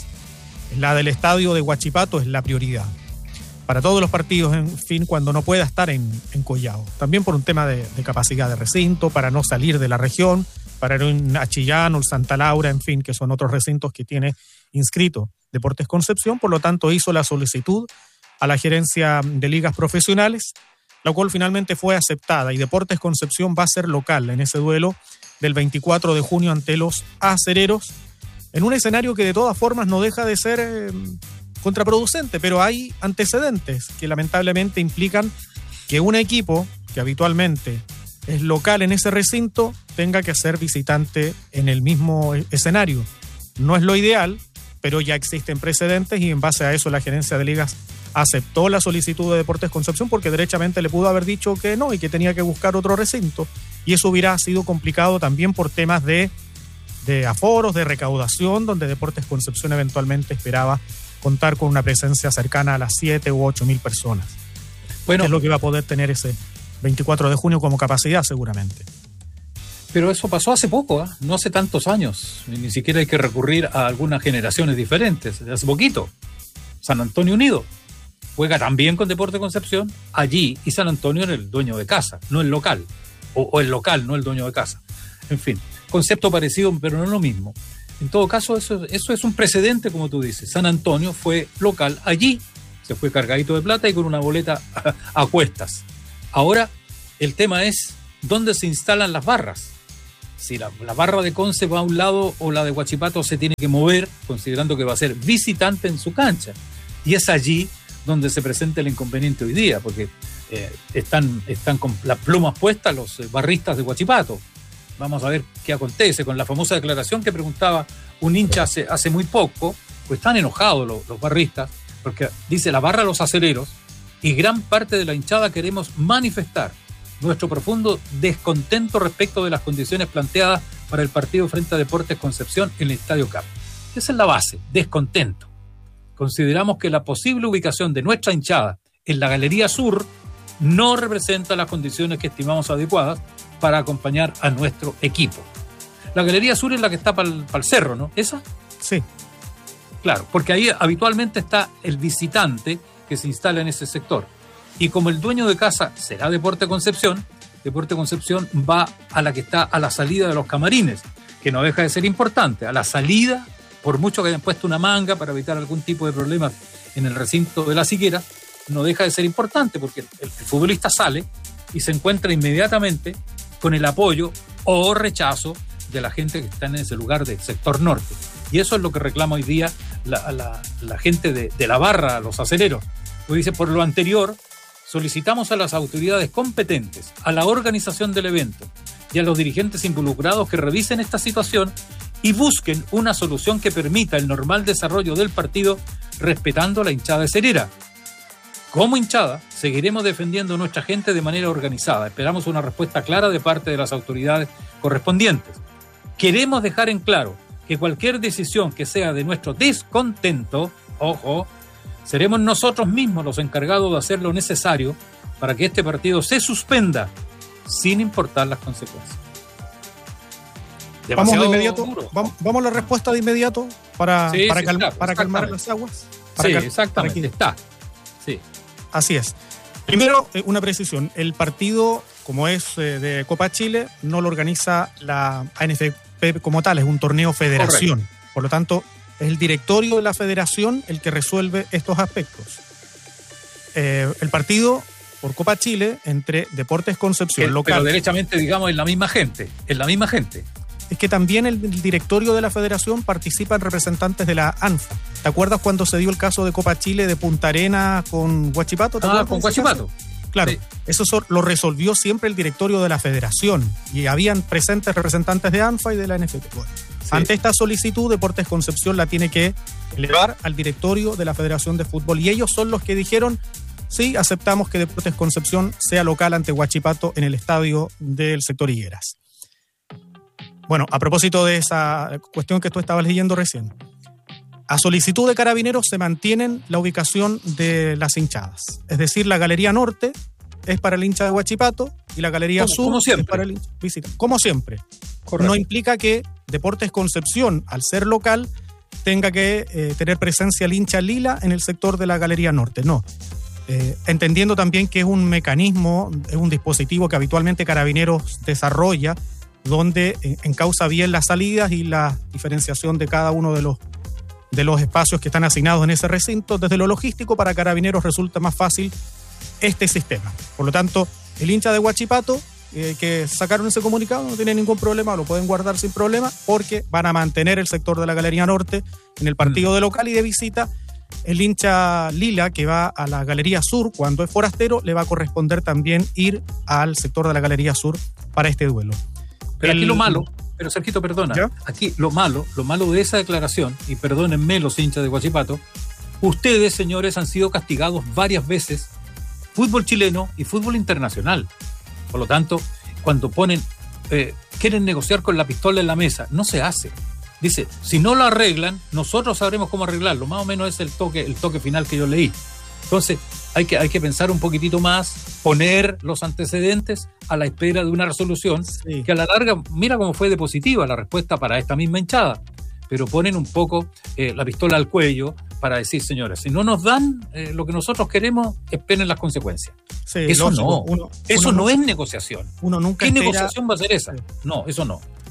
La del estadio de Huachipato es la prioridad para todos los partidos, en fin, cuando no pueda estar en Collao. También por un tema de capacidad de recinto, para no salir de la región, para ir a Chillán o Santa Laura, en fin, que son otros recintos que tiene inscrito Deportes Concepción. Por lo tanto, hizo la solicitud a la gerencia de ligas profesionales, la cual finalmente fue aceptada y Deportes Concepción va a ser local en ese duelo del 24 de junio ante los acereros, en un escenario que de todas formas no deja de ser contraproducente, pero hay antecedentes que lamentablemente implican que un equipo que habitualmente es local en ese recinto tenga que ser visitante en el mismo escenario. No es lo ideal, pero ya existen precedentes y en base a eso la gerencia de ligas aceptó la solicitud de Deportes Concepción porque derechamente le pudo haber dicho que no y que tenía que buscar otro recinto, y eso hubiera sido complicado también por temas de aforos, de recaudación, donde Deportes Concepción eventualmente esperaba contar con una presencia cercana a las 7 u 8 mil personas. Bueno, que es lo que va a poder tener ese 24 de junio como capacidad seguramente. Pero eso pasó hace poco, no hace tantos años. Ni siquiera hay que recurrir a algunas generaciones diferentes. Hace poquito, San Antonio Unido juega también con Deportes Concepción allí, y San Antonio era el dueño de casa, no el local. O el local, no el dueño de casa. En fin, concepto parecido, pero no es lo mismo. En todo caso, eso es un precedente, como tú dices. San Antonio fue local allí se fue cargadito de plata y con una boleta a cuestas. Ahora, el tema es dónde se instalan las barras. Si la barra de Conce va a un lado o la de Huachipato se tiene que mover, considerando que va a ser visitante en su cancha. Y es allí donde se presenta el inconveniente hoy día, porque están con las plumas puestas los barristas de Huachipato. Vamos a ver qué acontece con la famosa declaración que preguntaba un hincha hace muy poco, pues están enojados los barristas, porque dice la barra los aceleros y gran parte de la hinchada queremos manifestar nuestro profundo descontento respecto de las condiciones planteadas para el partido frente a Deportes Concepción en el Estadio Cap. Esa es la base, descontento. Consideramos que la posible ubicación de nuestra hinchada en la Galería Sur no representa las condiciones que estimamos adecuadas para acompañar a nuestro equipo. La Galería Sur es la que está para el cerro, ¿no? ¿Esa? Sí. Claro, porque ahí habitualmente está el visitante que se instala en ese sector. Y como el dueño de casa será Deportes Concepción va a la que está a la salida de los camarines, que no deja de ser importante. A la salida, por mucho que hayan puesto una manga para evitar algún tipo de problemas en el recinto de las higueras, no deja de ser importante porque el futbolista sale y se encuentra inmediatamente con el apoyo o rechazo de la gente que está en ese lugar del sector norte. Y eso es lo que reclama hoy día la gente de la barra, los aceleros. Pues dice, por lo anterior, solicitamos a las autoridades competentes, a la organización del evento y a los dirigentes involucrados que revisen esta situación y busquen una solución que permita el normal desarrollo del partido respetando la hinchada acelera. Como hinchada, seguiremos defendiendo a nuestra gente de manera organizada. Esperamos una respuesta clara de parte de las autoridades correspondientes. Queremos dejar en claro que cualquier decisión que sea de nuestro descontento, ojo, seremos nosotros mismos los encargados de hacer lo necesario para que este partido se suspenda, sin importar las consecuencias. Vamos de inmediato, vamos a la respuesta de inmediato para calmar las aguas. Exactamente, está. Sí. Así es. Primero, una precisión. El partido, como es de Copa Chile, no lo organiza la ANFP como tal, es un torneo federación. Correcto. Por lo tanto, es el directorio de la federación el que resuelve estos aspectos. El partido por Copa Chile entre Deportes Concepción local. Pero derechamente, digamos, es la misma gente. Es que también el directorio de la federación participan representantes de la ANFA. ¿Te acuerdas cuando se dio el caso de Copa Chile de Punta Arena con Huachipato? Con Huachipato. Claro, sí. Eso lo resolvió siempre el directorio de la federación y habían presentes representantes de ANFA y de la NFP. Bueno, sí. Ante esta solicitud, Deportes Concepción la tiene que elevar al directorio de la Federación de Fútbol y ellos son los que dijeron, sí, aceptamos que Deportes Concepción sea local ante Huachipato en el estadio del sector Higueras. Bueno, a propósito de esa cuestión que tú estabas leyendo recién, a solicitud de Carabineros se mantienen la ubicación de las hinchadas. Es decir, la Galería Norte es para el hincha de Huachipato y la Galería Sur es para el hincha visitante. Como siempre. Correcto. No implica que Deportes Concepción, al ser local, tenga que tener presencia el hincha lila en el sector de la Galería Norte. No. Entendiendo también que es un mecanismo, es un dispositivo que habitualmente Carabineros desarrolla, donde encausa bien las salidas y la diferenciación de cada uno de los espacios que están asignados en ese recinto. Desde lo logístico, para Carabineros resulta más fácil este sistema. Por lo tanto, el hincha de Huachipato que sacaron ese comunicado no tiene ningún problema, lo pueden guardar sin problema, porque van a mantener el sector de la Galería Norte en el partido de local y de visita. El hincha lila que va a la Galería Sur cuando es forastero le va a corresponder también ir al sector de la Galería Sur para este duelo. Pero aquí lo malo, pero Sergito, perdona, ¿ya? Aquí lo malo de esa declaración, y perdónenme los hinchas de Huachipato, ustedes, señores, han sido castigados varias veces, fútbol chileno y fútbol internacional. Por lo tanto, cuando quieren negociar con la pistola en la mesa, no se hace. Dice, si no lo arreglan, nosotros sabremos cómo arreglarlo. Más o menos es el toque final que yo leí. Entonces, hay que pensar un poquitito más, poner los antecedentes a la espera de una resolución que a la larga, mira cómo fue de positiva la respuesta para esta misma hinchada, pero ponen un poco la pistola al cuello para decir, señores, si no nos dan lo que nosotros queremos, esperen las consecuencias. Sí, eso lógico, no es negociación. Uno nunca ¿Qué negociación va a ser esa? Sí. No, eso no.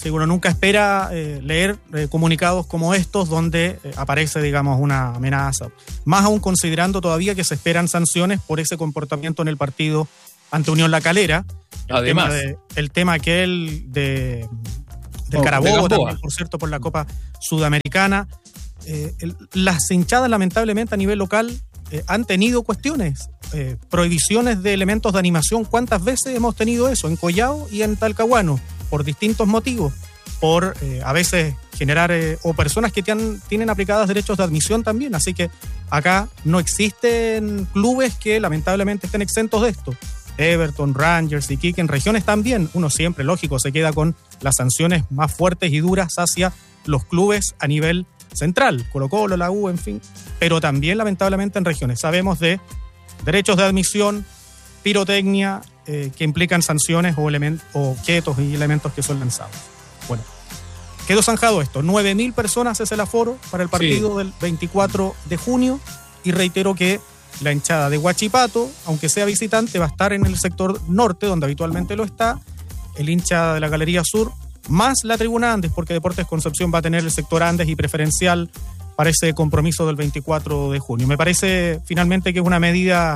Sí, uno nunca espera leer comunicados como estos donde aparece, digamos, una amenaza. Más aún considerando todavía que se esperan sanciones por ese comportamiento en el partido ante Unión La Calera. Además. El tema aquel del Carabobo también, por cierto, por la Copa Sudamericana. Las hinchadas, lamentablemente, a nivel local han tenido cuestiones, prohibiciones de elementos de animación. ¿Cuántas veces hemos tenido eso? En Collao y en Talcahuano, por distintos motivos, por a veces generar, o personas que tienen aplicadas derechos de admisión también. Así que acá no existen clubes que lamentablemente estén exentos de esto. Everton, Rangers, Iquique, en regiones también. Uno siempre, lógico, se queda con las sanciones más fuertes y duras hacia los clubes a nivel central, Colo-Colo, la U, en fin. Pero también, lamentablemente, en regiones. Sabemos de derechos de admisión, pirotecnia, que implican sanciones o objetos y elementos que son lanzados. Bueno, quedó zanjado esto. 9.000 personas es el aforo para el partido del 24 de junio. Y reitero que la hinchada de Huachipato, aunque sea visitante, va a estar en el sector norte, donde habitualmente lo está. El hincha de la Galería Sur, más la tribuna Andes, porque Deportes Concepción va a tener el sector Andes y preferencial para ese compromiso del 24 de junio. Me parece finalmente que es una medida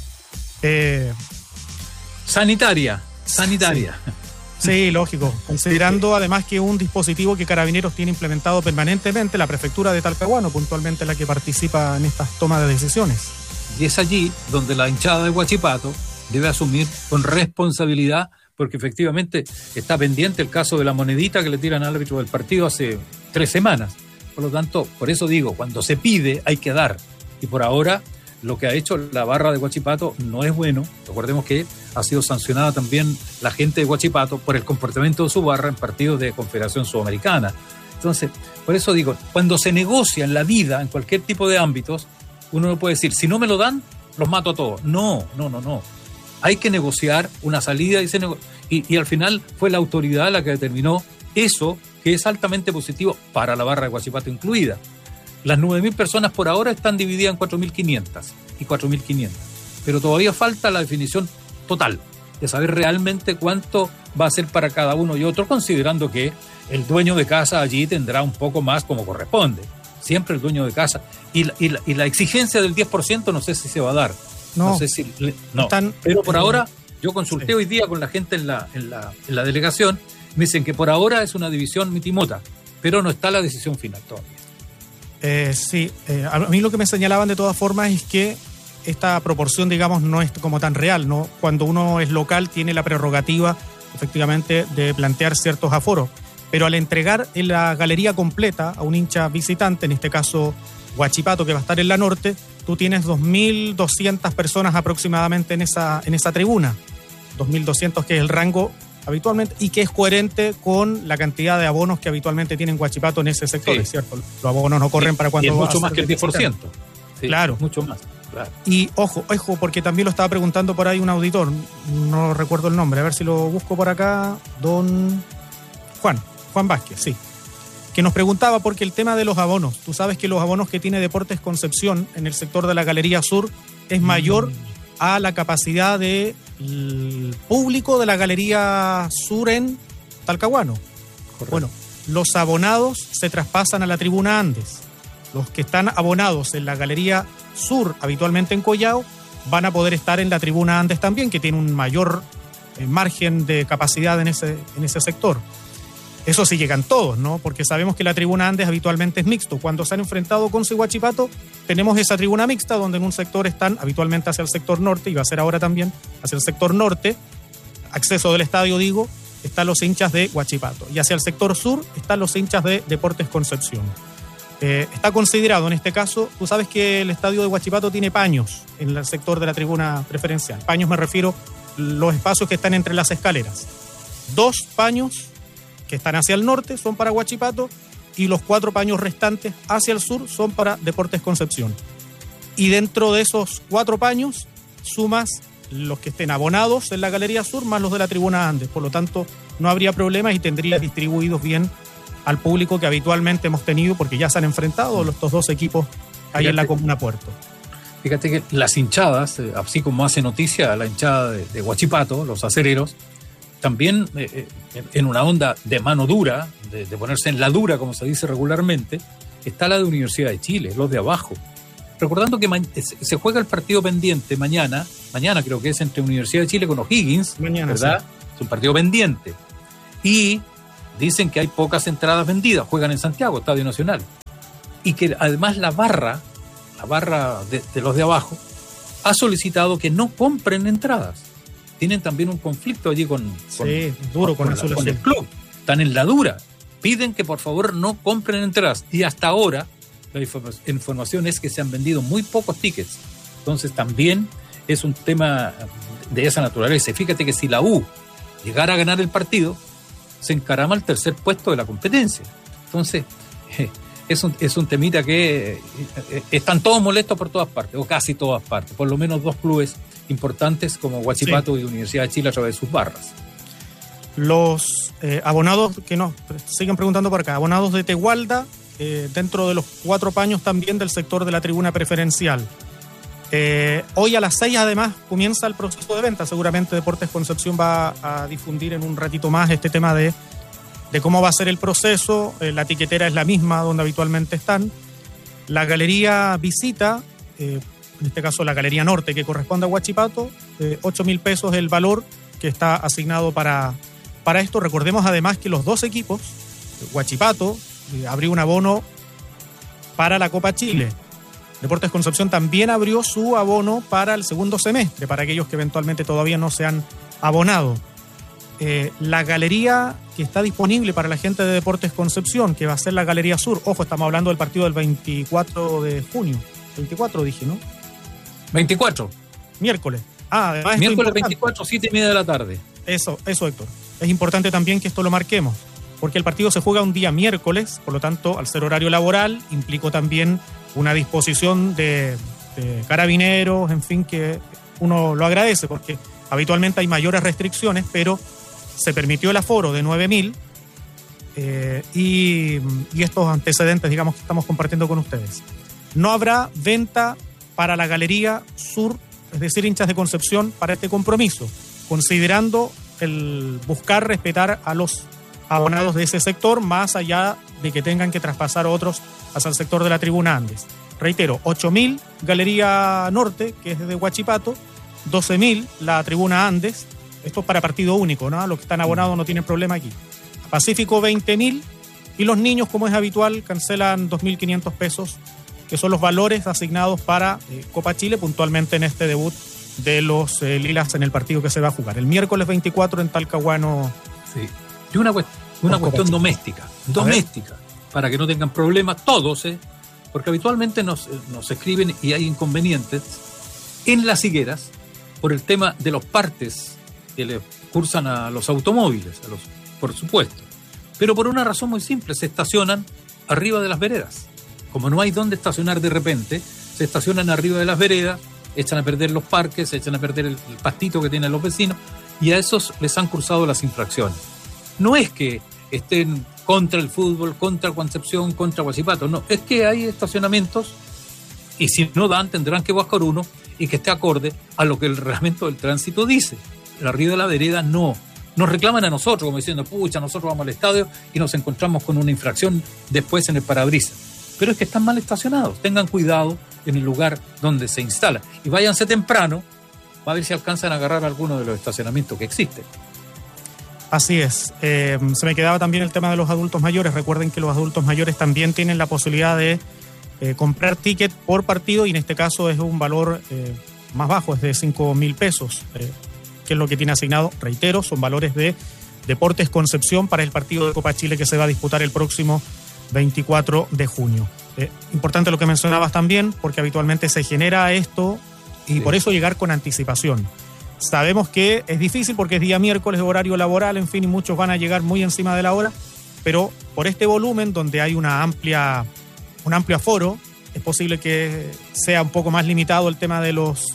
sanitaria. Sí, lógico. Considerando además que un dispositivo que Carabineros tiene implementado permanentemente, la prefectura de Talcahuano, puntualmente la que participa en estas tomas de decisiones. Y es allí donde la hinchada de Huachipato debe asumir con responsabilidad, porque efectivamente está pendiente el caso de la monedita que le tiran al árbitro del partido hace 3 semanas. Por lo tanto, por eso digo, cuando se pide hay que dar. Y por ahora lo que ha hecho la barra de Huachipato no es bueno. Recordemos que ha sido sancionada también la gente de Huachipato por el comportamiento de su barra en partidos de Confederación Sudamericana. Entonces, por eso digo, cuando se negocia en la vida, en cualquier tipo de ámbitos, uno no puede decir, si no me lo dan, los mato a todos. No. Hay que negociar una salida y al final fue la autoridad la que determinó eso, que es altamente positivo para la barra de Huachipato incluida. Las 9.000 personas por ahora están divididas en 4.500 y 4.500, pero todavía falta la definición total de saber realmente cuánto va a ser para cada uno y otro, considerando que el dueño de casa allí tendrá un poco más como corresponde. Siempre el dueño de casa. Y la exigencia del 10% no sé si se va a dar. No sé si... No. Pero por ahora, yo consulté hoy día con la gente en la delegación, me dicen que por ahora es una división mitimota, pero no está la decisión final todavía. A mí lo que me señalaban de todas formas es que esta proporción, digamos, no es como tan real, ¿no? Cuando uno es local tiene la prerrogativa, efectivamente, de plantear ciertos aforos, pero al entregar en la galería completa a un hincha visitante, en este caso Huachipato, que va a estar en la norte, tú tienes 2.200 personas aproximadamente en esa tribuna, 2.200 que es el rango habitualmente y que es coherente con la cantidad de abonos que habitualmente tienen Huachipato en ese sector, ¿es cierto? Los abonos no corren para cuando... Y es mucho más que el 10%. Sí, claro. Mucho más, claro. Y ojo, porque también lo estaba preguntando por ahí un auditor, no recuerdo el nombre, a ver si lo busco por acá, don Juan Vázquez, sí, que nos preguntaba porque el tema de los abonos, tú sabes que los abonos que tiene Deportes Concepción en el sector de la Galería Sur es mayor a la capacidad del público de la Galería Sur en Talcahuano. Correcto. Bueno, los abonados se traspasan a la tribuna Andes. Los que están abonados en la Galería Sur, habitualmente en Collao, van a poder estar en la tribuna Andes también, que tiene un mayor margen de capacidad en ese sector. Eso sí llegan todos, ¿no? Porque sabemos que la tribuna Andes habitualmente es mixto. Cuando se han enfrentado con Huachipato, tenemos esa tribuna mixta donde en un sector están habitualmente hacia el sector norte, y va a ser ahora también hacia el sector norte, acceso del estadio, digo, están los hinchas de Huachipato. Y hacia el sector sur están los hinchas de Deportes Concepción. Está considerado en este caso, tú sabes que el estadio de Huachipato tiene paños en el sector de la tribuna preferencial. Paños me refiero los espacios que están entre las escaleras. 2 paños que están hacia el norte son para Huachipato y los 4 paños restantes hacia el sur son para Deportes Concepción. Y dentro de esos 4 paños sumas los que estén abonados en la Galería Sur más los de la tribuna Andes. Por lo tanto, no habría problemas y tendría distribuidos bien al público que habitualmente hemos tenido, porque ya se han enfrentado estos 2 equipos ahí en la comuna Puerto. Fíjate que las hinchadas, así como hace noticia la hinchada de Huachipato, los acereros, también en una onda de mano dura, de ponerse en la dura, como se dice regularmente, está la de Universidad de Chile, los de abajo. Recordando que se juega el partido pendiente mañana creo que es entre Universidad de Chile con O'Higgins, mañana, ¿verdad? Sí. Es un partido pendiente. Y dicen que hay pocas entradas vendidas, juegan en Santiago, Estadio Nacional. Y que además la barra de los de abajo ha solicitado que no compren entradas. Tienen también un conflicto allí con el club. Están en la dura. Piden que por favor no compren entradas. Y hasta ahora la información es que se han vendido muy pocos tickets. Entonces también es un tema de esa naturaleza. Y fíjate que si la U llegara a ganar el partido, se encarama al tercer puesto de la competencia. Entonces, es un temita que están todos molestos por todas partes, o casi todas partes, por lo menos dos clubes importantes como Huachipato y Universidad de Chile a través de sus barras. Los abonados que nos siguen preguntando por acá, abonados de Tegualda, dentro de los 4 paños también del sector de la tribuna preferencial. Hoy a las 6 además comienza el proceso de venta. Seguramente Deportes Concepción va a difundir en un ratito más este tema de cómo va a ser el proceso. La tiquetera es la misma donde habitualmente están. La galería visita, en este caso la galería norte que corresponde a Huachipato, 8.000 pesos el valor que está asignado para esto. Recordemos además que los dos equipos, Huachipato abrió un abono para la Copa Chile. Deportes Concepción también abrió su abono para el segundo semestre, para aquellos que eventualmente todavía no se han abonado. La galería que está disponible para la gente de Deportes Concepción, que va a ser la Galería Sur. Ojo, estamos hablando del partido del 24 de junio. 24 dije, ¿no? 24. Miércoles. Además miércoles 24, 7:30 de la tarde. Eso, Héctor. Es importante también que esto lo marquemos, porque el partido se juega un día miércoles, por lo tanto, al ser horario laboral, implicó también una disposición de carabineros, en fin, que uno lo agradece, porque habitualmente hay mayores restricciones, pero se permitió el aforo de 9.000 y estos antecedentes, digamos, que estamos compartiendo con ustedes. No habrá venta para la Galería Sur, es decir, hinchas de Concepción, para este compromiso, considerando el buscar respetar a los abonados de ese sector, más allá de que tengan que traspasar otros hacia el sector de la Tribuna Andes. Reitero, 8.000 Galería Norte, que es de Huachipato, 12.000 la Tribuna Andes. Esto es para partido único, ¿no? Los que están abonados no tienen problema aquí. Pacífico, 20.000. Y los niños, como es habitual, cancelan 2.500 pesos, que son los valores asignados para Copa Chile, puntualmente en este debut de los Lilas en el partido que se va a jugar el miércoles 24 en Talcahuano. Sí. Y una cuestión doméstica, para que no tengan problemas todos, porque habitualmente nos escriben y hay inconvenientes en las higueras por el tema de los partes que le cursan a los automóviles, por supuesto. Pero por una razón muy simple, se estacionan arriba de las veredas. Como no hay dónde estacionar de repente, se estacionan arriba de las veredas, echan a perder los parques, echan a perder el pastito que tienen los vecinos, y a esos les han cursado las infracciones. No es que estén contra el fútbol, contra Concepción, contra Huachipato, no, es que hay estacionamientos y si no dan tendrán que buscar uno y que esté acorde a lo que el reglamento del tránsito dice. El arriba de la vereda no. Nos reclaman a nosotros como diciendo, pucha, nosotros vamos al estadio y nos encontramos con una infracción después en el parabrisas. Pero es que están mal estacionados, tengan cuidado en el lugar donde se instala y váyanse temprano, a ver si alcanzan a agarrar alguno de los estacionamientos que existen. Así es. Se me quedaba también el tema de los adultos mayores. Recuerden que los adultos mayores también tienen la posibilidad de comprar ticket por partido y en este caso es un valor más bajo, es de 5.000 pesos, que es lo que tiene asignado. Reitero, son valores de Deportes Concepción para el partido de Copa Chile que se va a disputar el próximo 24 de junio. Importante lo que mencionabas también, porque habitualmente se genera esto y por eso llegar con anticipación. Sabemos que es difícil porque es día miércoles de horario laboral, en fin, y muchos van a llegar muy encima de la hora, pero por este volumen donde hay un amplio aforo, es posible que sea un poco más limitado el tema de los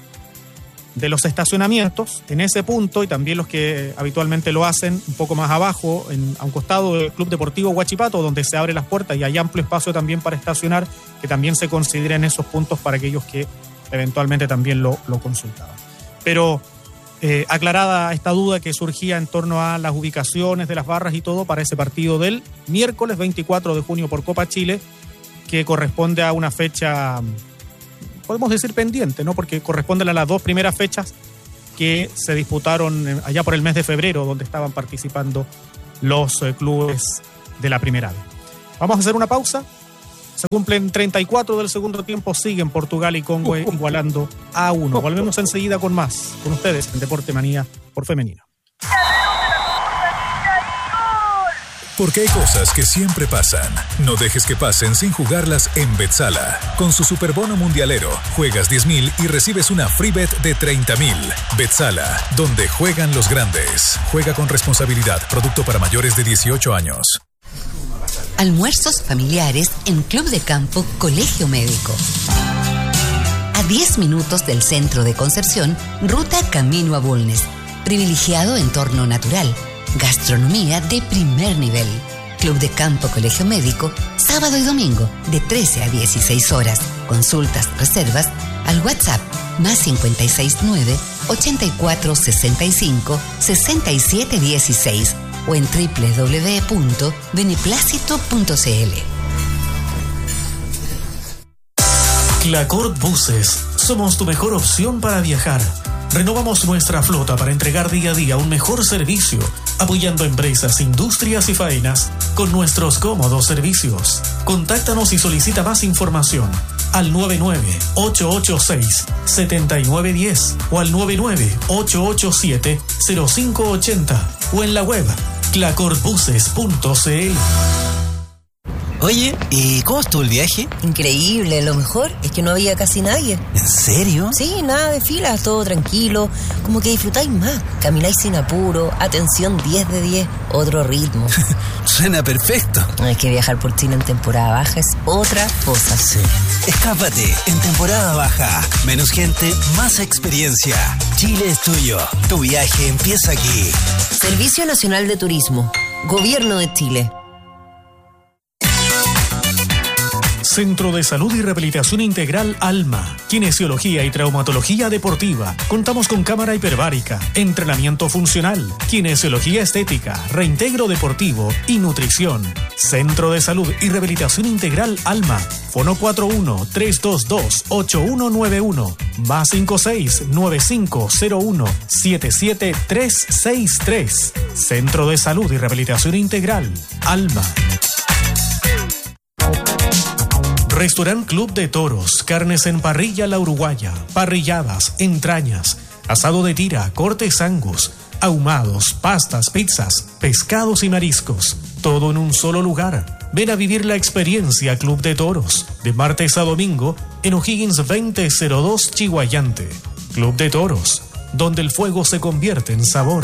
estacionamientos en ese punto, y también los que habitualmente lo hacen un poco más abajo, a un costado del Club Deportivo Huachipato, donde se abren las puertas y hay amplio espacio también para estacionar, que también se consideren esos puntos para aquellos que eventualmente también lo consultaban. Pero Aclarada esta duda que surgía en torno a las ubicaciones de las barras y todo para ese partido del miércoles 24 de junio por Copa Chile, que corresponde a una fecha, podemos decir pendiente, ¿no? Porque corresponden a las 2 primeras fechas que se disputaron allá por el mes de febrero, donde estaban participando los clubes de la primera vez. Vamos a hacer una pausa. Se cumplen 34 del segundo tiempo, siguen Portugal y Congo igualando a 1. Volvemos enseguida con más, con ustedes en Deporte Manía por Femenino. Porque hay cosas que siempre pasan. No dejes que pasen sin jugarlas en Betsala. Con su superbono mundialero, juegas 10.000 y recibes una free bet de 30.000. Betsala, donde juegan los grandes. Juega con responsabilidad. Producto para mayores de 18 años. Almuerzos familiares en Club de Campo Colegio Médico. A 10 minutos del centro de Concepción, ruta camino a Bulnes. Privilegiado entorno natural. Gastronomía de primer nivel. Club de Campo Colegio Médico, sábado y domingo, de 13 a 16 horas. Consultas, reservas, al WhatsApp, más 569-8465-6716 o en www.beneplácito.cl. Clacort Buses. Somos tu mejor opción para viajar. Renovamos nuestra flota para entregar día a día un mejor servicio, apoyando empresas, industrias y faenas con nuestros cómodos servicios. Contáctanos y solicita más información al 99-886-7910 o al 99-887-0580 o en la web clacortbuses.cl. Oye, ¿y cómo estuvo el viaje? Increíble, lo mejor es que no había casi nadie. ¿En serio? Sí, nada de filas, todo tranquilo, como que disfrutáis más, camináis sin apuro, atención 10 de 10, otro ritmo. Suena perfecto. Es que viajar por Chile en temporada baja es otra cosa. Sí. Escápate en temporada baja. Menos gente, más experiencia. Chile es tuyo. Tu viaje empieza aquí. Servicio Nacional de Turismo, Gobierno de Chile. Centro de Salud y Rehabilitación Integral Alma, Kinesiología y Traumatología Deportiva. Contamos con cámara hiperbárica, entrenamiento funcional, kinesiología estética, reintegro deportivo y nutrición. Centro de Salud y Rehabilitación Integral Alma. Fono 41-322-8191, más 56-9501-77363. Centro de Salud y Rehabilitación Integral Alma. Restaurant Club de Toros, carnes en parrilla La Uruguaya, parrilladas, entrañas, asado de tira, cortes angus, ahumados, pastas, pizzas, pescados y mariscos, todo en un solo lugar. Ven a vivir la experiencia Club de Toros, de martes a domingo, en O'Higgins 2002 Chihuayante. Club de Toros, donde el fuego se convierte en sabor.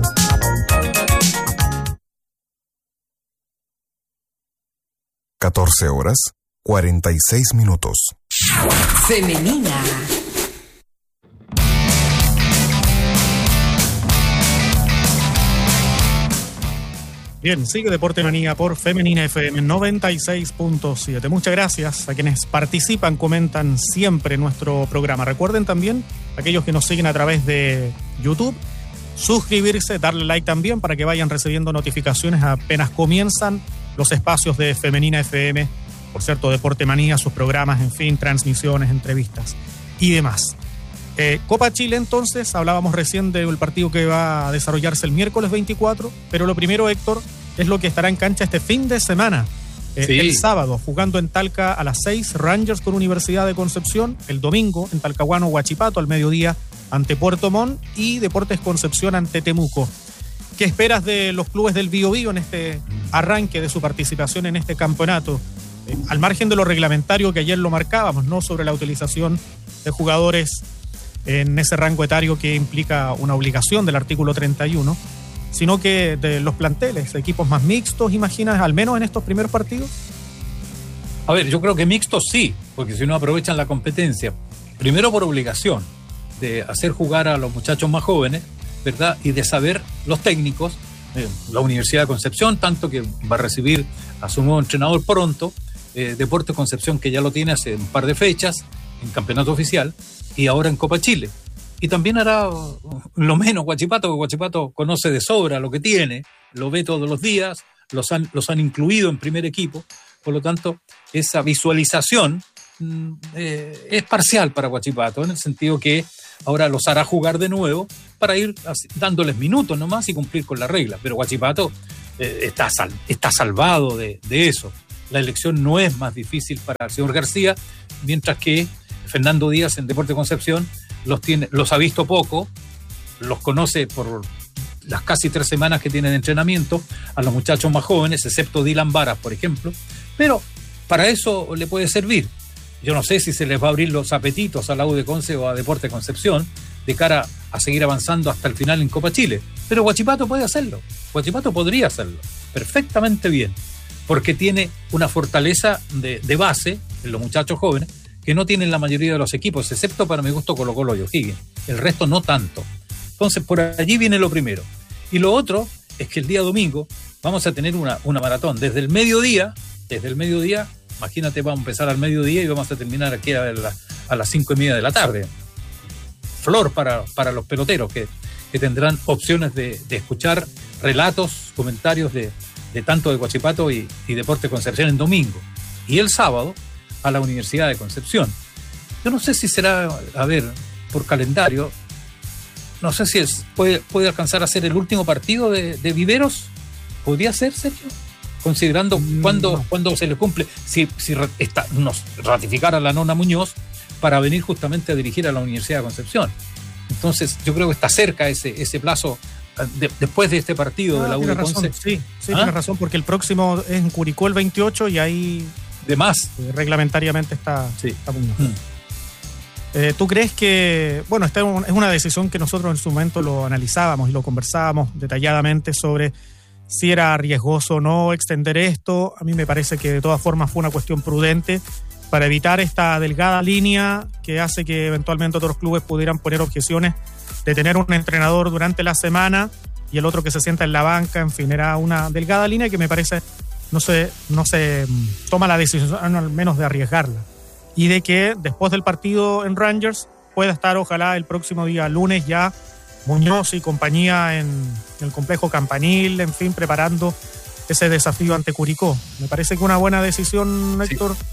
(14:46 minutos). Femenina. Bien, sigue Deporte Manía por Femenina FM 96.7. Muchas gracias a quienes participan, comentan siempre nuestro programa. Recuerden también, aquellos que nos siguen a través de YouTube, suscribirse, darle like también para que vayan recibiendo notificaciones apenas comienzan los espacios de Femenina FM. Por cierto, Deporte Manía, sus programas, en fin, transmisiones, entrevistas y demás. Copa Chile, entonces, hablábamos recién del partido que va a desarrollarse el miércoles 24, pero lo primero, Héctor, es lo que estará en cancha este fin de semana. Sí. El sábado, jugando en Talca a las 6, Rangers con Universidad de Concepción. El domingo, en Talcahuano, Huachipato, al mediodía, ante Puerto Montt, y Deportes Concepción ante Temuco. ¿Qué esperas de los clubes del Biobío en este arranque de su participación en este campeonato? Al margen de lo reglamentario que ayer lo marcábamos, ¿no?, sobre la utilización de jugadores en ese rango etario que implica una obligación del artículo 31, sino que de los planteles, equipos más mixtos, ¿imaginas, al menos en estos primeros partidos? A ver, yo creo que mixtos sí, porque si no aprovechan la competencia, primero por obligación de hacer jugar a los muchachos más jóvenes, ¿verdad?, y de saber los técnicos, la Universidad de Concepción, tanto que va a recibir a su nuevo entrenador pronto, Deportes Concepción, que ya lo tiene hace un par de fechas en campeonato oficial y ahora en Copa Chile. Y también hará lo menos Huachipato, porque Huachipato conoce de sobra lo que tiene, lo ve todos los días, los han incluido en primer equipo, por lo tanto, esa visualización es parcial para Huachipato, en el sentido que ahora los hará jugar de nuevo para ir dándoles minutos nomás y cumplir con la regla. Pero Huachipato está salvado de eso. La elección no es más difícil para el señor García, mientras que Fernando Díaz en Deportes Concepción los ha visto poco, los conoce por las casi 3 semanas que tienen de entrenamiento, a los muchachos más jóvenes, excepto Dylan Varas, por ejemplo, pero para eso le puede servir. Yo no sé si se les va a abrir los apetitos a la U de Conce o a Deportes Concepción de cara a seguir avanzando hasta el final en Copa Chile, pero Huachipato puede hacerlo, Huachipato podría hacerlo perfectamente bien, porque tiene una fortaleza de base en los muchachos jóvenes que no tienen la mayoría de los equipos, excepto para mi gusto Colo-Colo y O'Higgins. El resto no tanto. Entonces, por allí viene lo primero. Y lo otro es que el día domingo vamos a tener una maratón. Desde el mediodía, imagínate, vamos a empezar al mediodía y vamos a terminar aquí a las 5:30 de la tarde. Flor para los peloteros que tendrán opciones de escuchar relatos, comentarios de tanto de Huachipato y Deportes Concepción en domingo. Y el sábado a la Universidad de Concepción. Yo no sé si será, por calendario, no sé si puede alcanzar a ser el último partido de Viveros. ¿Podría ser, Sergio? Considerando cuándo se le cumple, si nos ratificara la nona Muñoz para venir justamente a dirigir a la Universidad de Concepción. Entonces, yo creo que está cerca ese plazo después de este partido de la U de Conce. Sí, tienes razón, porque el próximo es en Curicó el 28 y ahí de más reglamentariamente está Muñoz. ¿Tú crees que, esta es una decisión que nosotros en su momento lo analizábamos y lo conversábamos detalladamente sobre si era riesgoso o no extender esto? A mí me parece que de todas formas fue una cuestión prudente para evitar esta delgada línea que hace que eventualmente otros clubes pudieran poner objeciones de tener un entrenador durante la semana y el otro que se sienta en la banca. En fin, era una delgada línea que me parece no se toma la decisión al menos de arriesgarla, y de que después del partido en Rangers pueda estar ojalá el próximo día lunes ya Muñoz y compañía en el complejo Campanil, en fin, preparando ese desafío ante Curicó. Me parece que una buena decisión, Héctor. Sí.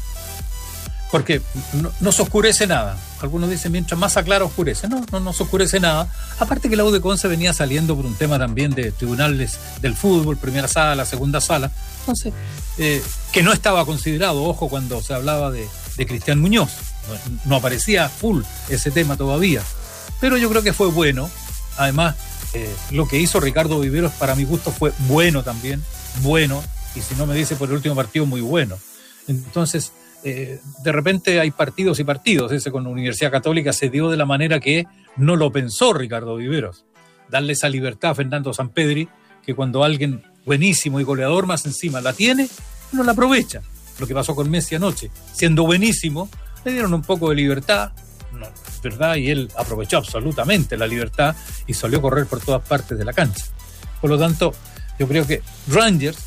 Porque no se oscurece nada. Algunos dicen mientras más aclara oscurece. No se oscurece nada. Aparte que la U de Conce venía saliendo por un tema también de tribunales del fútbol, primera sala, segunda sala. Entonces, que no estaba considerado, ojo, cuando se hablaba de Cristian Muñoz. No aparecía full ese tema todavía. Pero yo creo que fue bueno. Además, lo que hizo Ricardo Viveros para mi gusto fue bueno también. Bueno. Y si no me dice por el último partido, muy bueno. Entonces, de repente hay partidos y partidos. Ese con la Universidad Católica se dio de la manera que no lo pensó Ricardo Viveros. Darle esa libertad a Fernando Sampedri, que cuando alguien buenísimo y goleador más encima la tiene, no la aprovecha. Lo que pasó con Messi anoche. Siendo buenísimo, le dieron un poco de libertad, ¿verdad? Y él aprovechó absolutamente la libertad y salió a correr por todas partes de la cancha. Por lo tanto, yo creo que Rangers,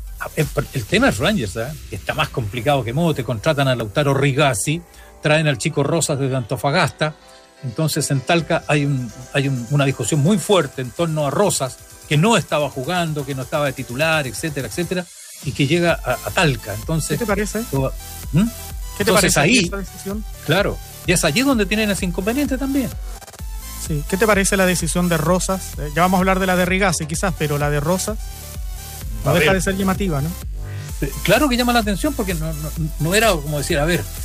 el tema es Rangers, está más complicado que Mote. Contratan a Lautaro Rigazzi, traen al chico Rosas desde Antofagasta. Entonces en Talca hay una discusión muy fuerte en torno a Rosas, que no estaba jugando, que no estaba de titular, etcétera, etcétera, y que llega a Talca. Entonces, ¿qué te parece? ¿Qué te parece ahí esta decisión? Claro, y es allí donde tienen ese inconveniente también. Sí. ¿Qué te parece la decisión de Rosas? Ya vamos a hablar de la de Rigazzi quizás, pero la de Rosas no deja de ser llamativa, ¿no? Claro que llama la atención, porque no era como decir,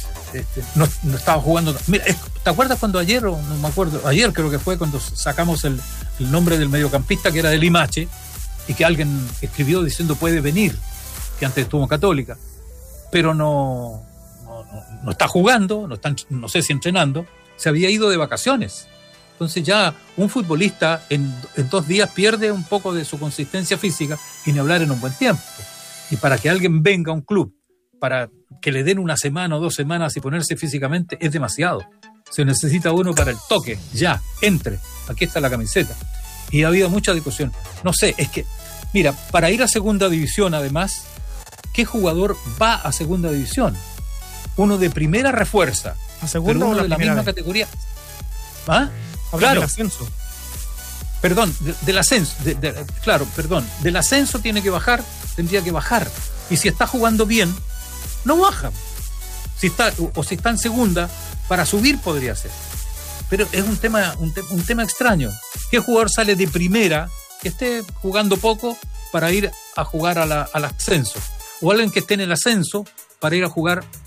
no estaba jugando. Mira, ¿te acuerdas cuando ayer, o no me acuerdo, ayer creo que fue cuando sacamos el nombre del mediocampista que era de Limache, y que alguien escribió diciendo puede venir, que antes estuvo en Católica, pero no está jugando, no sé si entrenando, se había ido de vacaciones. Entonces ya un futbolista en 2 días pierde un poco de su consistencia física, y ni hablar en un buen tiempo. Y para que alguien venga a un club, para que le den 1 semana o 2 semanas y ponerse físicamente, es demasiado. Se necesita uno para el toque, ya, entre, aquí está la camiseta. Y ha habido mucha discusión. No sé, es que, mira, para ir a segunda división, además, ¿qué jugador va a segunda división? Uno de primera refuerza. ¿A segunda o la de la misma misma categoría? ¿Ah? Hablas del ascenso. Perdón, del ascenso. Del ascenso tendría que bajar. Y si está jugando bien, no baja. Si está en segunda, para subir podría ser. Pero es un tema extraño. ¿Qué jugador sale de primera, que esté jugando poco, para ir a jugar al ascenso? O alguien que esté en el ascenso para ir a jugar